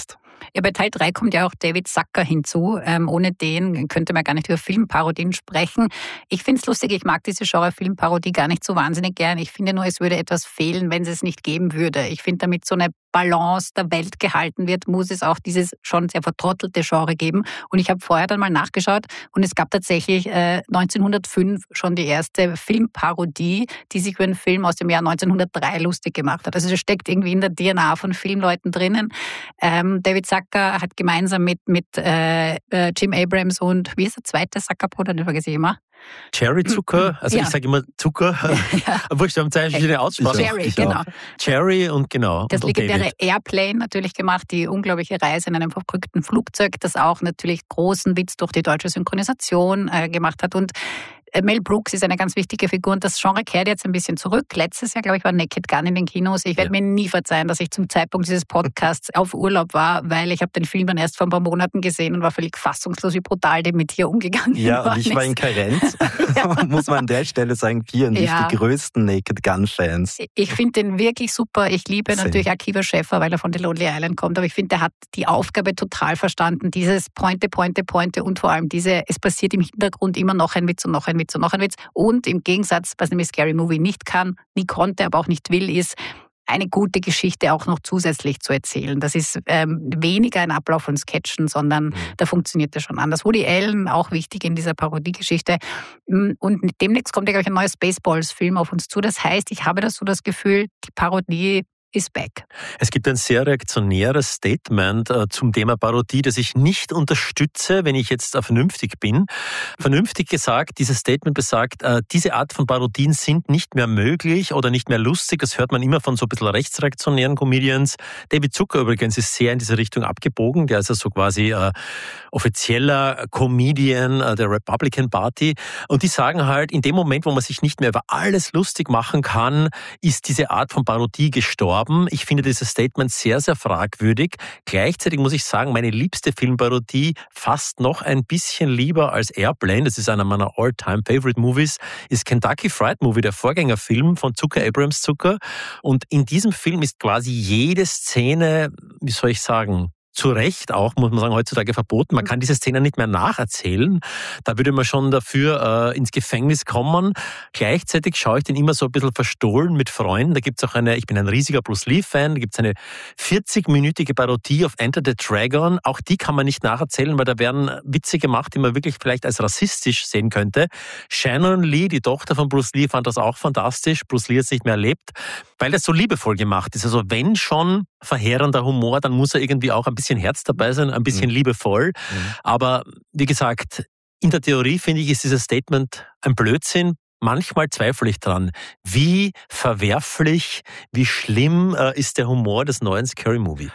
Ja, bei Teil drei kommt ja auch David Zucker hinzu. Ähm, ohne den könnte man gar nicht über Filmparodien sprechen. Ich finde es lustig, ich mag diese Genre Filmparodie gar nicht so wahnsinnig gern. Ich finde nur, es würde etwas fehlen, wenn es es nicht geben würde. Ich finde, damit so eine Balance der Welt gehalten wird, muss es auch dieses schon sehr vertrottelte Genre geben. Und ich habe vorher dann mal nachgeschaut und es gab tatsächlich äh, neunzehnhundertfünf schon die erste Filmparodie, die sich über einen Film aus dem Jahr neunzehnhundertdrei lustig gemacht hat. Also das steckt irgendwie in der D N A von Filmleuten drinnen. Ähm, David Zucker hat gemeinsam mit, mit äh, Jim Abrams und, wie ist der zweite Zucker-Bruder, den vergesse ich immer? Cherry Zucker, also ja. ich sage immer Zucker, ja. wurscht, wir haben zwei verschiedene Aussprachen. Cherry, genau. Cherry und genau. Das und legendäre David. Airplane natürlich gemacht, die unglaubliche Reise in einem verrückten Flugzeug, das auch natürlich großen Witz durch die deutsche Synchronisation äh, gemacht hat. Und Mel Brooks ist eine ganz wichtige Figur und das Genre kehrt jetzt ein bisschen zurück. Letztes Jahr, glaube ich, war Naked Gun in den Kinos. Ich werde ja. mir nie verzeihen, dass ich zum Zeitpunkt dieses Podcasts auf Urlaub war, weil ich habe den Film dann erst vor ein paar Monaten gesehen und war völlig fassungslos, wie brutal dem mit hier umgegangen Ja, und ich ist. war in Karenz. ja. Muss man an der Stelle sagen, wir und ja. nicht die größten Naked Gun-Fans. Ich finde den wirklich super. Ich liebe Same. natürlich Akiva Schäfer, weil er von The Lonely Island kommt. Aber ich finde, der hat die Aufgabe total verstanden. Dieses Pointe, Pointe, Pointe und vor allem diese, es passiert im Hintergrund immer noch ein Witz und noch ein Witz und noch ein Witz. Und im Gegensatz, was nämlich Scary Movie nicht kann, nie konnte, aber auch nicht will, ist, eine gute Geschichte auch noch zusätzlich zu erzählen. Das ist ähm, weniger ein Ablauf von Sketchen, sondern mhm. da funktioniert das schon anders. Woody Allen, auch wichtig in dieser Parodiegeschichte. Und demnächst kommt ja, glaube ich, ein neuer Spaceballs-Film auf uns zu. Das heißt, ich habe da so das Gefühl, die Parodie is back. Es gibt ein sehr reaktionäres Statement äh, zum Thema Parodie, das ich nicht unterstütze, wenn ich jetzt äh, vernünftig bin. Vernünftig gesagt, dieses Statement besagt, äh, diese Art von Parodien sind nicht mehr möglich oder nicht mehr lustig. Das hört man immer von so ein bisschen rechtsreaktionären Comedians. David Zucker übrigens ist sehr in diese Richtung abgebogen. Der ist ja so quasi äh, offizieller Comedian äh, der Republican Party. Und die sagen halt, in dem Moment, wo man sich nicht mehr über alles lustig machen kann, ist diese Art von Parodie gestorben. Ich finde dieses Statement sehr, sehr fragwürdig. Gleichzeitig muss ich sagen, meine liebste Filmparodie, fast noch ein bisschen lieber als Airplane, das ist einer meiner All-Time-Favorite-Movies, ist Kentucky Fried Movie, der Vorgängerfilm von Zucker, Abrams Zucker. Und in diesem Film ist quasi jede Szene, wie soll ich sagen, zu Recht auch, muss man sagen, heutzutage verboten. Man kann diese Szene nicht mehr nacherzählen. Da würde man schon dafür äh, ins Gefängnis kommen. Gleichzeitig schaue ich den immer so ein bisschen verstohlen mit Freunden. Da gibt es auch eine, ich bin ein riesiger Bruce Lee-Fan, da gibt es eine vierzig-minütige Parodie auf Enter the Dragon. Auch die kann man nicht nacherzählen, weil da werden Witze gemacht, die man wirklich vielleicht als rassistisch sehen könnte. Shannon Lee, die Tochter von Bruce Lee, fand das auch fantastisch. Bruce Lee hat es nicht mehr erlebt, weil das so liebevoll gemacht ist. Also wenn schon verheerender Humor, dann muss er irgendwie auch ein bisschen Herz dabei sein, ein bisschen mhm. liebevoll. Mhm. Aber wie gesagt, in der Theorie finde ich, ist dieses Statement ein Blödsinn. Manchmal zweifle ich dran, wie verwerflich, wie schlimm äh, ist der Humor des neuen Scary Movie?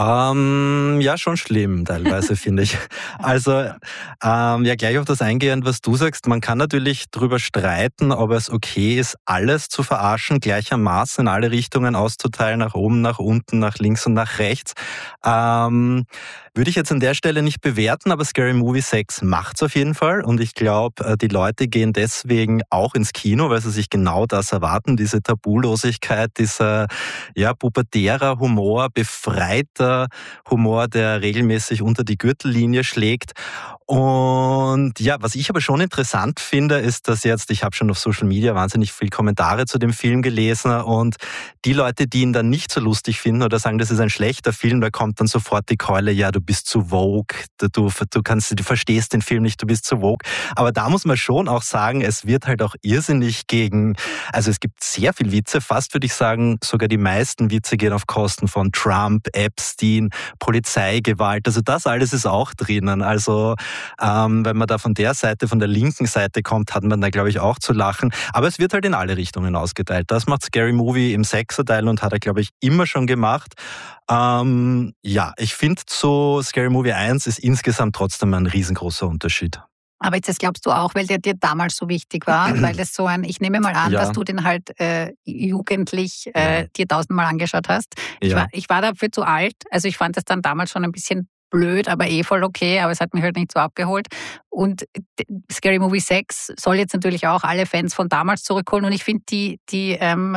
Ähm, ja, schon schlimm teilweise, finde ich. Also, ähm, ja, gleich auf das eingehend, was du sagst. Man kann natürlich drüber streiten, ob es okay ist, alles zu verarschen, gleichermaßen in alle Richtungen auszuteilen, nach oben, nach unten, nach links und nach rechts. Ähm, würde ich jetzt an der Stelle nicht bewerten, aber Scary Movie sechs macht's auf jeden Fall. Und ich glaube, die Leute gehen deswegen auch ins Kino, weil sie sich genau das erwarten, diese Tabulosigkeit, dieser, ja, pubertärer Humor, befreiter Humor, der regelmäßig unter die Gürtellinie schlägt. Und ja, was ich aber schon interessant finde, ist, dass jetzt, ich habe schon auf Social Media wahnsinnig viele Kommentare zu dem Film gelesen und die Leute, die ihn dann nicht so lustig finden oder sagen, das ist ein schlechter Film, da kommt dann sofort die Keule, ja, du bist zu woke, du, du, kannst, du verstehst den Film nicht, du bist zu woke. Aber da muss man schon auch sagen, es wird halt auch irrsinnig gegen, also es gibt sehr viel Witze, fast würde ich sagen, sogar die meisten Witze gehen auf Kosten von Trump, Epstein, Polizeigewalt, also das alles ist auch drinnen. Also ähm, wenn man da von der Seite, von der linken Seite kommt, hat man da, glaube ich, auch zu lachen. Aber es wird halt in alle Richtungen ausgeteilt. Das macht Scary Movie im Sechser-Teil und hat er, glaube ich, immer schon gemacht. Ähm, ja, ich finde, so Scary Movie eins ist insgesamt trotzdem ein riesengroßer Unterschied. Aber jetzt das glaubst du auch, weil der dir damals so wichtig war, weil das so ein, ich nehme mal an, ja. dass du den halt äh, jugendlich äh, ja. dir tausendmal angeschaut hast. Ich, ja. war, ich war dafür zu alt, also ich fand das dann damals schon ein bisschen blöd, aber eh voll okay, aber es hat mich halt nicht so abgeholt. Und Scary Movie sechs soll jetzt natürlich auch alle Fans von damals zurückholen und ich finde die, die ähm,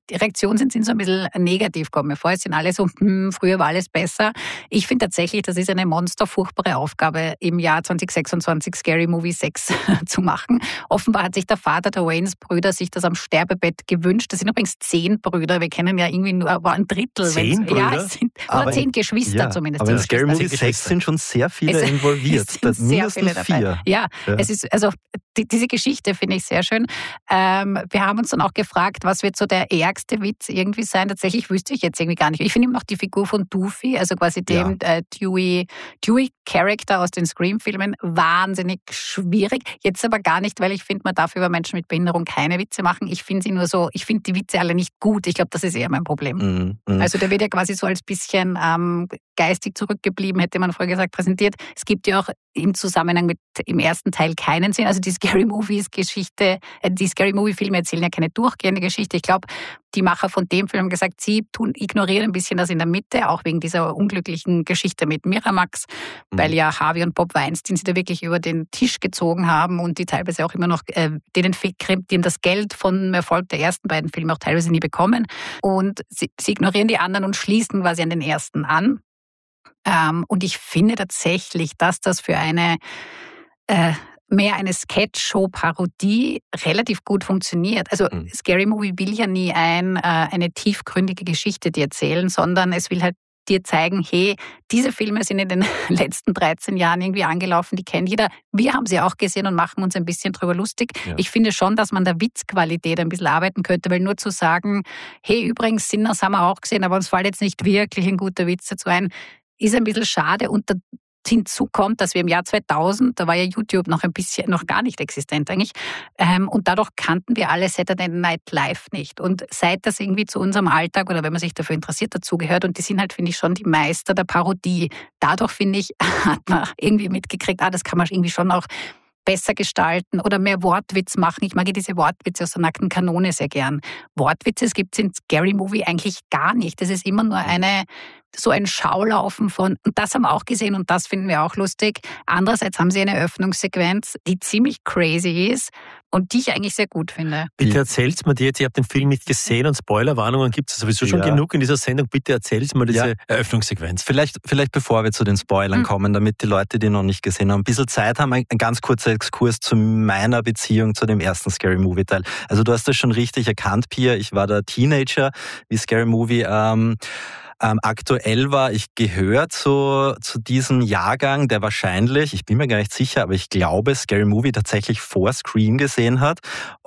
die Reaktionen sind, sind so ein bisschen negativ, kommen mir vor. Es sind alle so, hm, früher war alles besser. Ich finde tatsächlich, das ist eine monsterfurchtbare Aufgabe, im Jahr zwanzig sechsundzwanzig Scary Movie sechs zu machen. Offenbar hat sich der Vater der Wayans-Brüder sich das am Sterbebett gewünscht. Das sind übrigens zehn Brüder. Wir kennen ja irgendwie nur aber ein Drittel. Zehn Brüder? Ja, es sind, oder Aber zehn in- Geschwister Ja, zumindest. aber in Zehn Scary Geschwister. Movie sechs sind schon sehr viele Es- involviert. es sind sehr Mindestens viele dabei. vier. Ja, Ja. es ist, also die, diese Geschichte finde ich sehr schön. Ähm, wir haben uns dann auch gefragt, was wird so der ärgste Witz irgendwie sein. Tatsächlich wüsste ich jetzt irgendwie gar nicht. Ich finde immer noch die Figur von Doofy, also quasi dem äh, Dewey, Dewey-Charakter aus den Scream-Filmen, wahnsinnig schwierig. Jetzt aber gar nicht, weil ich finde, man darf über Menschen mit Behinderung keine Witze machen. Ich finde sie nur so, ich finde die Witze alle nicht gut. Ich glaube, das ist eher mein Problem. Mhm, mhm. Also der wird ja quasi so als bisschen ähm, geistig zurückgeblieben, hätte man vorher gesagt, präsentiert. Es gibt ja auch im Zusammenhang mit im ersten Teil keinen Sinn. Also die Scary Movies Geschichte, äh, die Scary Movie Filme erzählen ja keine durchgehende Geschichte. Ich glaube, die Macher von dem Film haben gesagt, sie tun, ignorieren ein bisschen das in der Mitte, auch wegen dieser unglücklichen Geschichte mit Miramax, Mhm. weil ja Harvey und Bob Weinstein sie da wirklich über den Tisch gezogen haben und die teilweise auch immer noch, äh, denen fehlt, die haben das Geld von Erfolg der ersten beiden Filme auch teilweise nie bekommen. Und sie, sie ignorieren die anderen und schließen quasi an den ersten an. Ähm, und ich finde tatsächlich, dass das für eine äh, mehr eine Sketch-Show-Parodie relativ gut funktioniert. Also Mhm. Scary Movie will ja nie ein, äh, eine tiefgründige Geschichte dir erzählen, sondern es will halt dir zeigen, hey, diese Filme sind in den letzten dreizehn Jahren irgendwie angelaufen, die kennt jeder. Wir haben sie auch gesehen und machen uns ein bisschen drüber lustig. Ja. Ich finde schon, dass man der Witzqualität ein bisschen arbeiten könnte, weil nur zu sagen, hey, übrigens, Sinners haben wir auch gesehen, aber uns fällt jetzt nicht wirklich ein guter Witz dazu ein, ist ein bisschen schade. Und hinzu kommt, dass wir im Jahr zweitausend, da war ja YouTube noch ein bisschen, noch gar nicht existent eigentlich, ähm, und dadurch kannten wir alle Saturday Night Live nicht. Und seit das irgendwie zu unserem Alltag oder wenn man sich dafür interessiert, dazugehört, und die sind halt, finde ich, schon die Meister der Parodie. Dadurch, finde ich, hat man irgendwie mitgekriegt, ah, das kann man irgendwie schon auch besser gestalten oder mehr Wortwitz machen. Ich mag ja diese Wortwitze aus der nackten Kanone sehr gern. Wortwitze, es gibt es in Scary Movie eigentlich gar nicht. Das ist immer nur eine, so ein Schaulaufen von, und das haben wir auch gesehen und das finden wir auch lustig. Andererseits haben sie eine Öffnungssequenz, die ziemlich crazy ist und die ich eigentlich sehr gut finde. Bitte erzähl's mir die jetzt, ich habe den Film nicht gesehen und Spoilerwarnungen gibt es sowieso schon Ja. genug in dieser Sendung. Bitte erzähl's mir diese Ja. Eröffnungssequenz. Vielleicht, vielleicht bevor wir zu den Spoilern Mhm. kommen, damit die Leute, die noch nicht gesehen haben, ein bisschen Zeit haben, ein, ein ganz kurzer Exkurs zu meiner Beziehung zu dem ersten Scary Movie Teil. Also du hast das schon richtig erkannt, Pia. Ich war der Teenager, wie Scary Movie ähm, ähm, aktuell war. Ich gehöre zu, zu diesem Jahrgang, der wahrscheinlich, ich bin mir gar nicht sicher, aber ich glaube, Scary Movie tatsächlich vor Scream gesehen hat.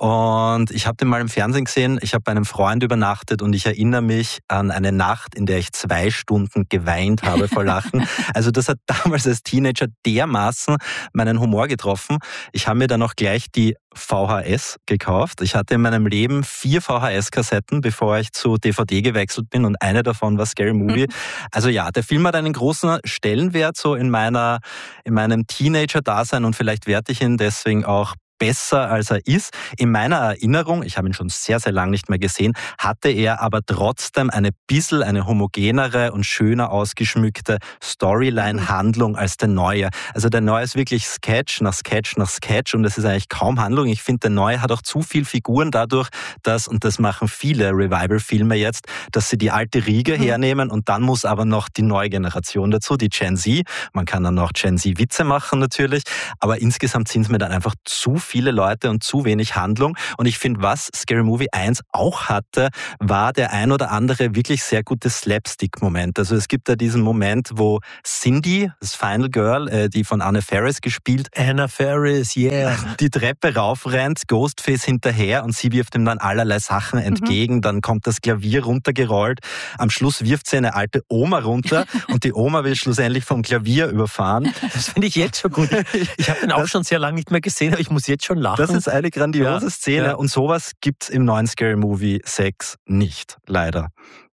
Und ich habe den mal im Fernsehen gesehen. Ich habe bei einem Freund übernachtet und ich erinnere mich an eine Nacht, in der ich zwei Stunden geweint habe vor Lachen. Also das hat damals als Teenager dermaßen meinen Humor getroffen. Ich habe mir dann auch gleich die V H S gekauft. Ich hatte in meinem Leben vier V H S-Kassetten, bevor ich zu D V D gewechselt bin und eine davon war Scary Movie. Also ja, der Film hat einen großen Stellenwert so in meiner, in meinem Teenager-Dasein und vielleicht werte ich ihn deswegen auch besser, als er ist. In meiner Erinnerung, ich habe ihn schon sehr, sehr lange nicht mehr gesehen, hatte er aber trotzdem eine bisschen eine homogenere und schöner ausgeschmückte Storyline-Handlung als der neue. Also der neue ist wirklich Sketch nach Sketch nach Sketch und es ist eigentlich kaum Handlung. Ich finde, der neue hat auch zu viele Figuren dadurch, dass, und das machen viele Revival-Filme jetzt, dass sie die alte Riege hernehmen und dann muss aber noch die neue Generation dazu, die Gen Z. Man kann dann noch Gen Z-Witze machen natürlich, aber insgesamt sind es mir dann einfach zu viele Leute und zu wenig Handlung. Und ich finde, was Scary Movie eins auch hatte, war der ein oder andere wirklich sehr gute Slapstick-Moment. Also es gibt da diesen Moment, wo Cindy, das Final Girl, äh, die von Anna Faris gespielt, Anna Faris, yeah. die Treppe raufrennt, Ghostface hinterher und sie wirft ihm dann allerlei Sachen entgegen. Mhm. Dann kommt das Klavier runtergerollt. Am Schluss wirft sie eine alte Oma runter und die Oma will schlussendlich vom Klavier überfahren. Das finde ich jetzt schon gut. Ich habe den auch das, schon sehr lange nicht mehr gesehen, aber ich muss jetzt schon lachen. Das ist eine grandiose ja, Szene ja. Und sowas gibt es im neuen Scary Movie sechs nicht, leider.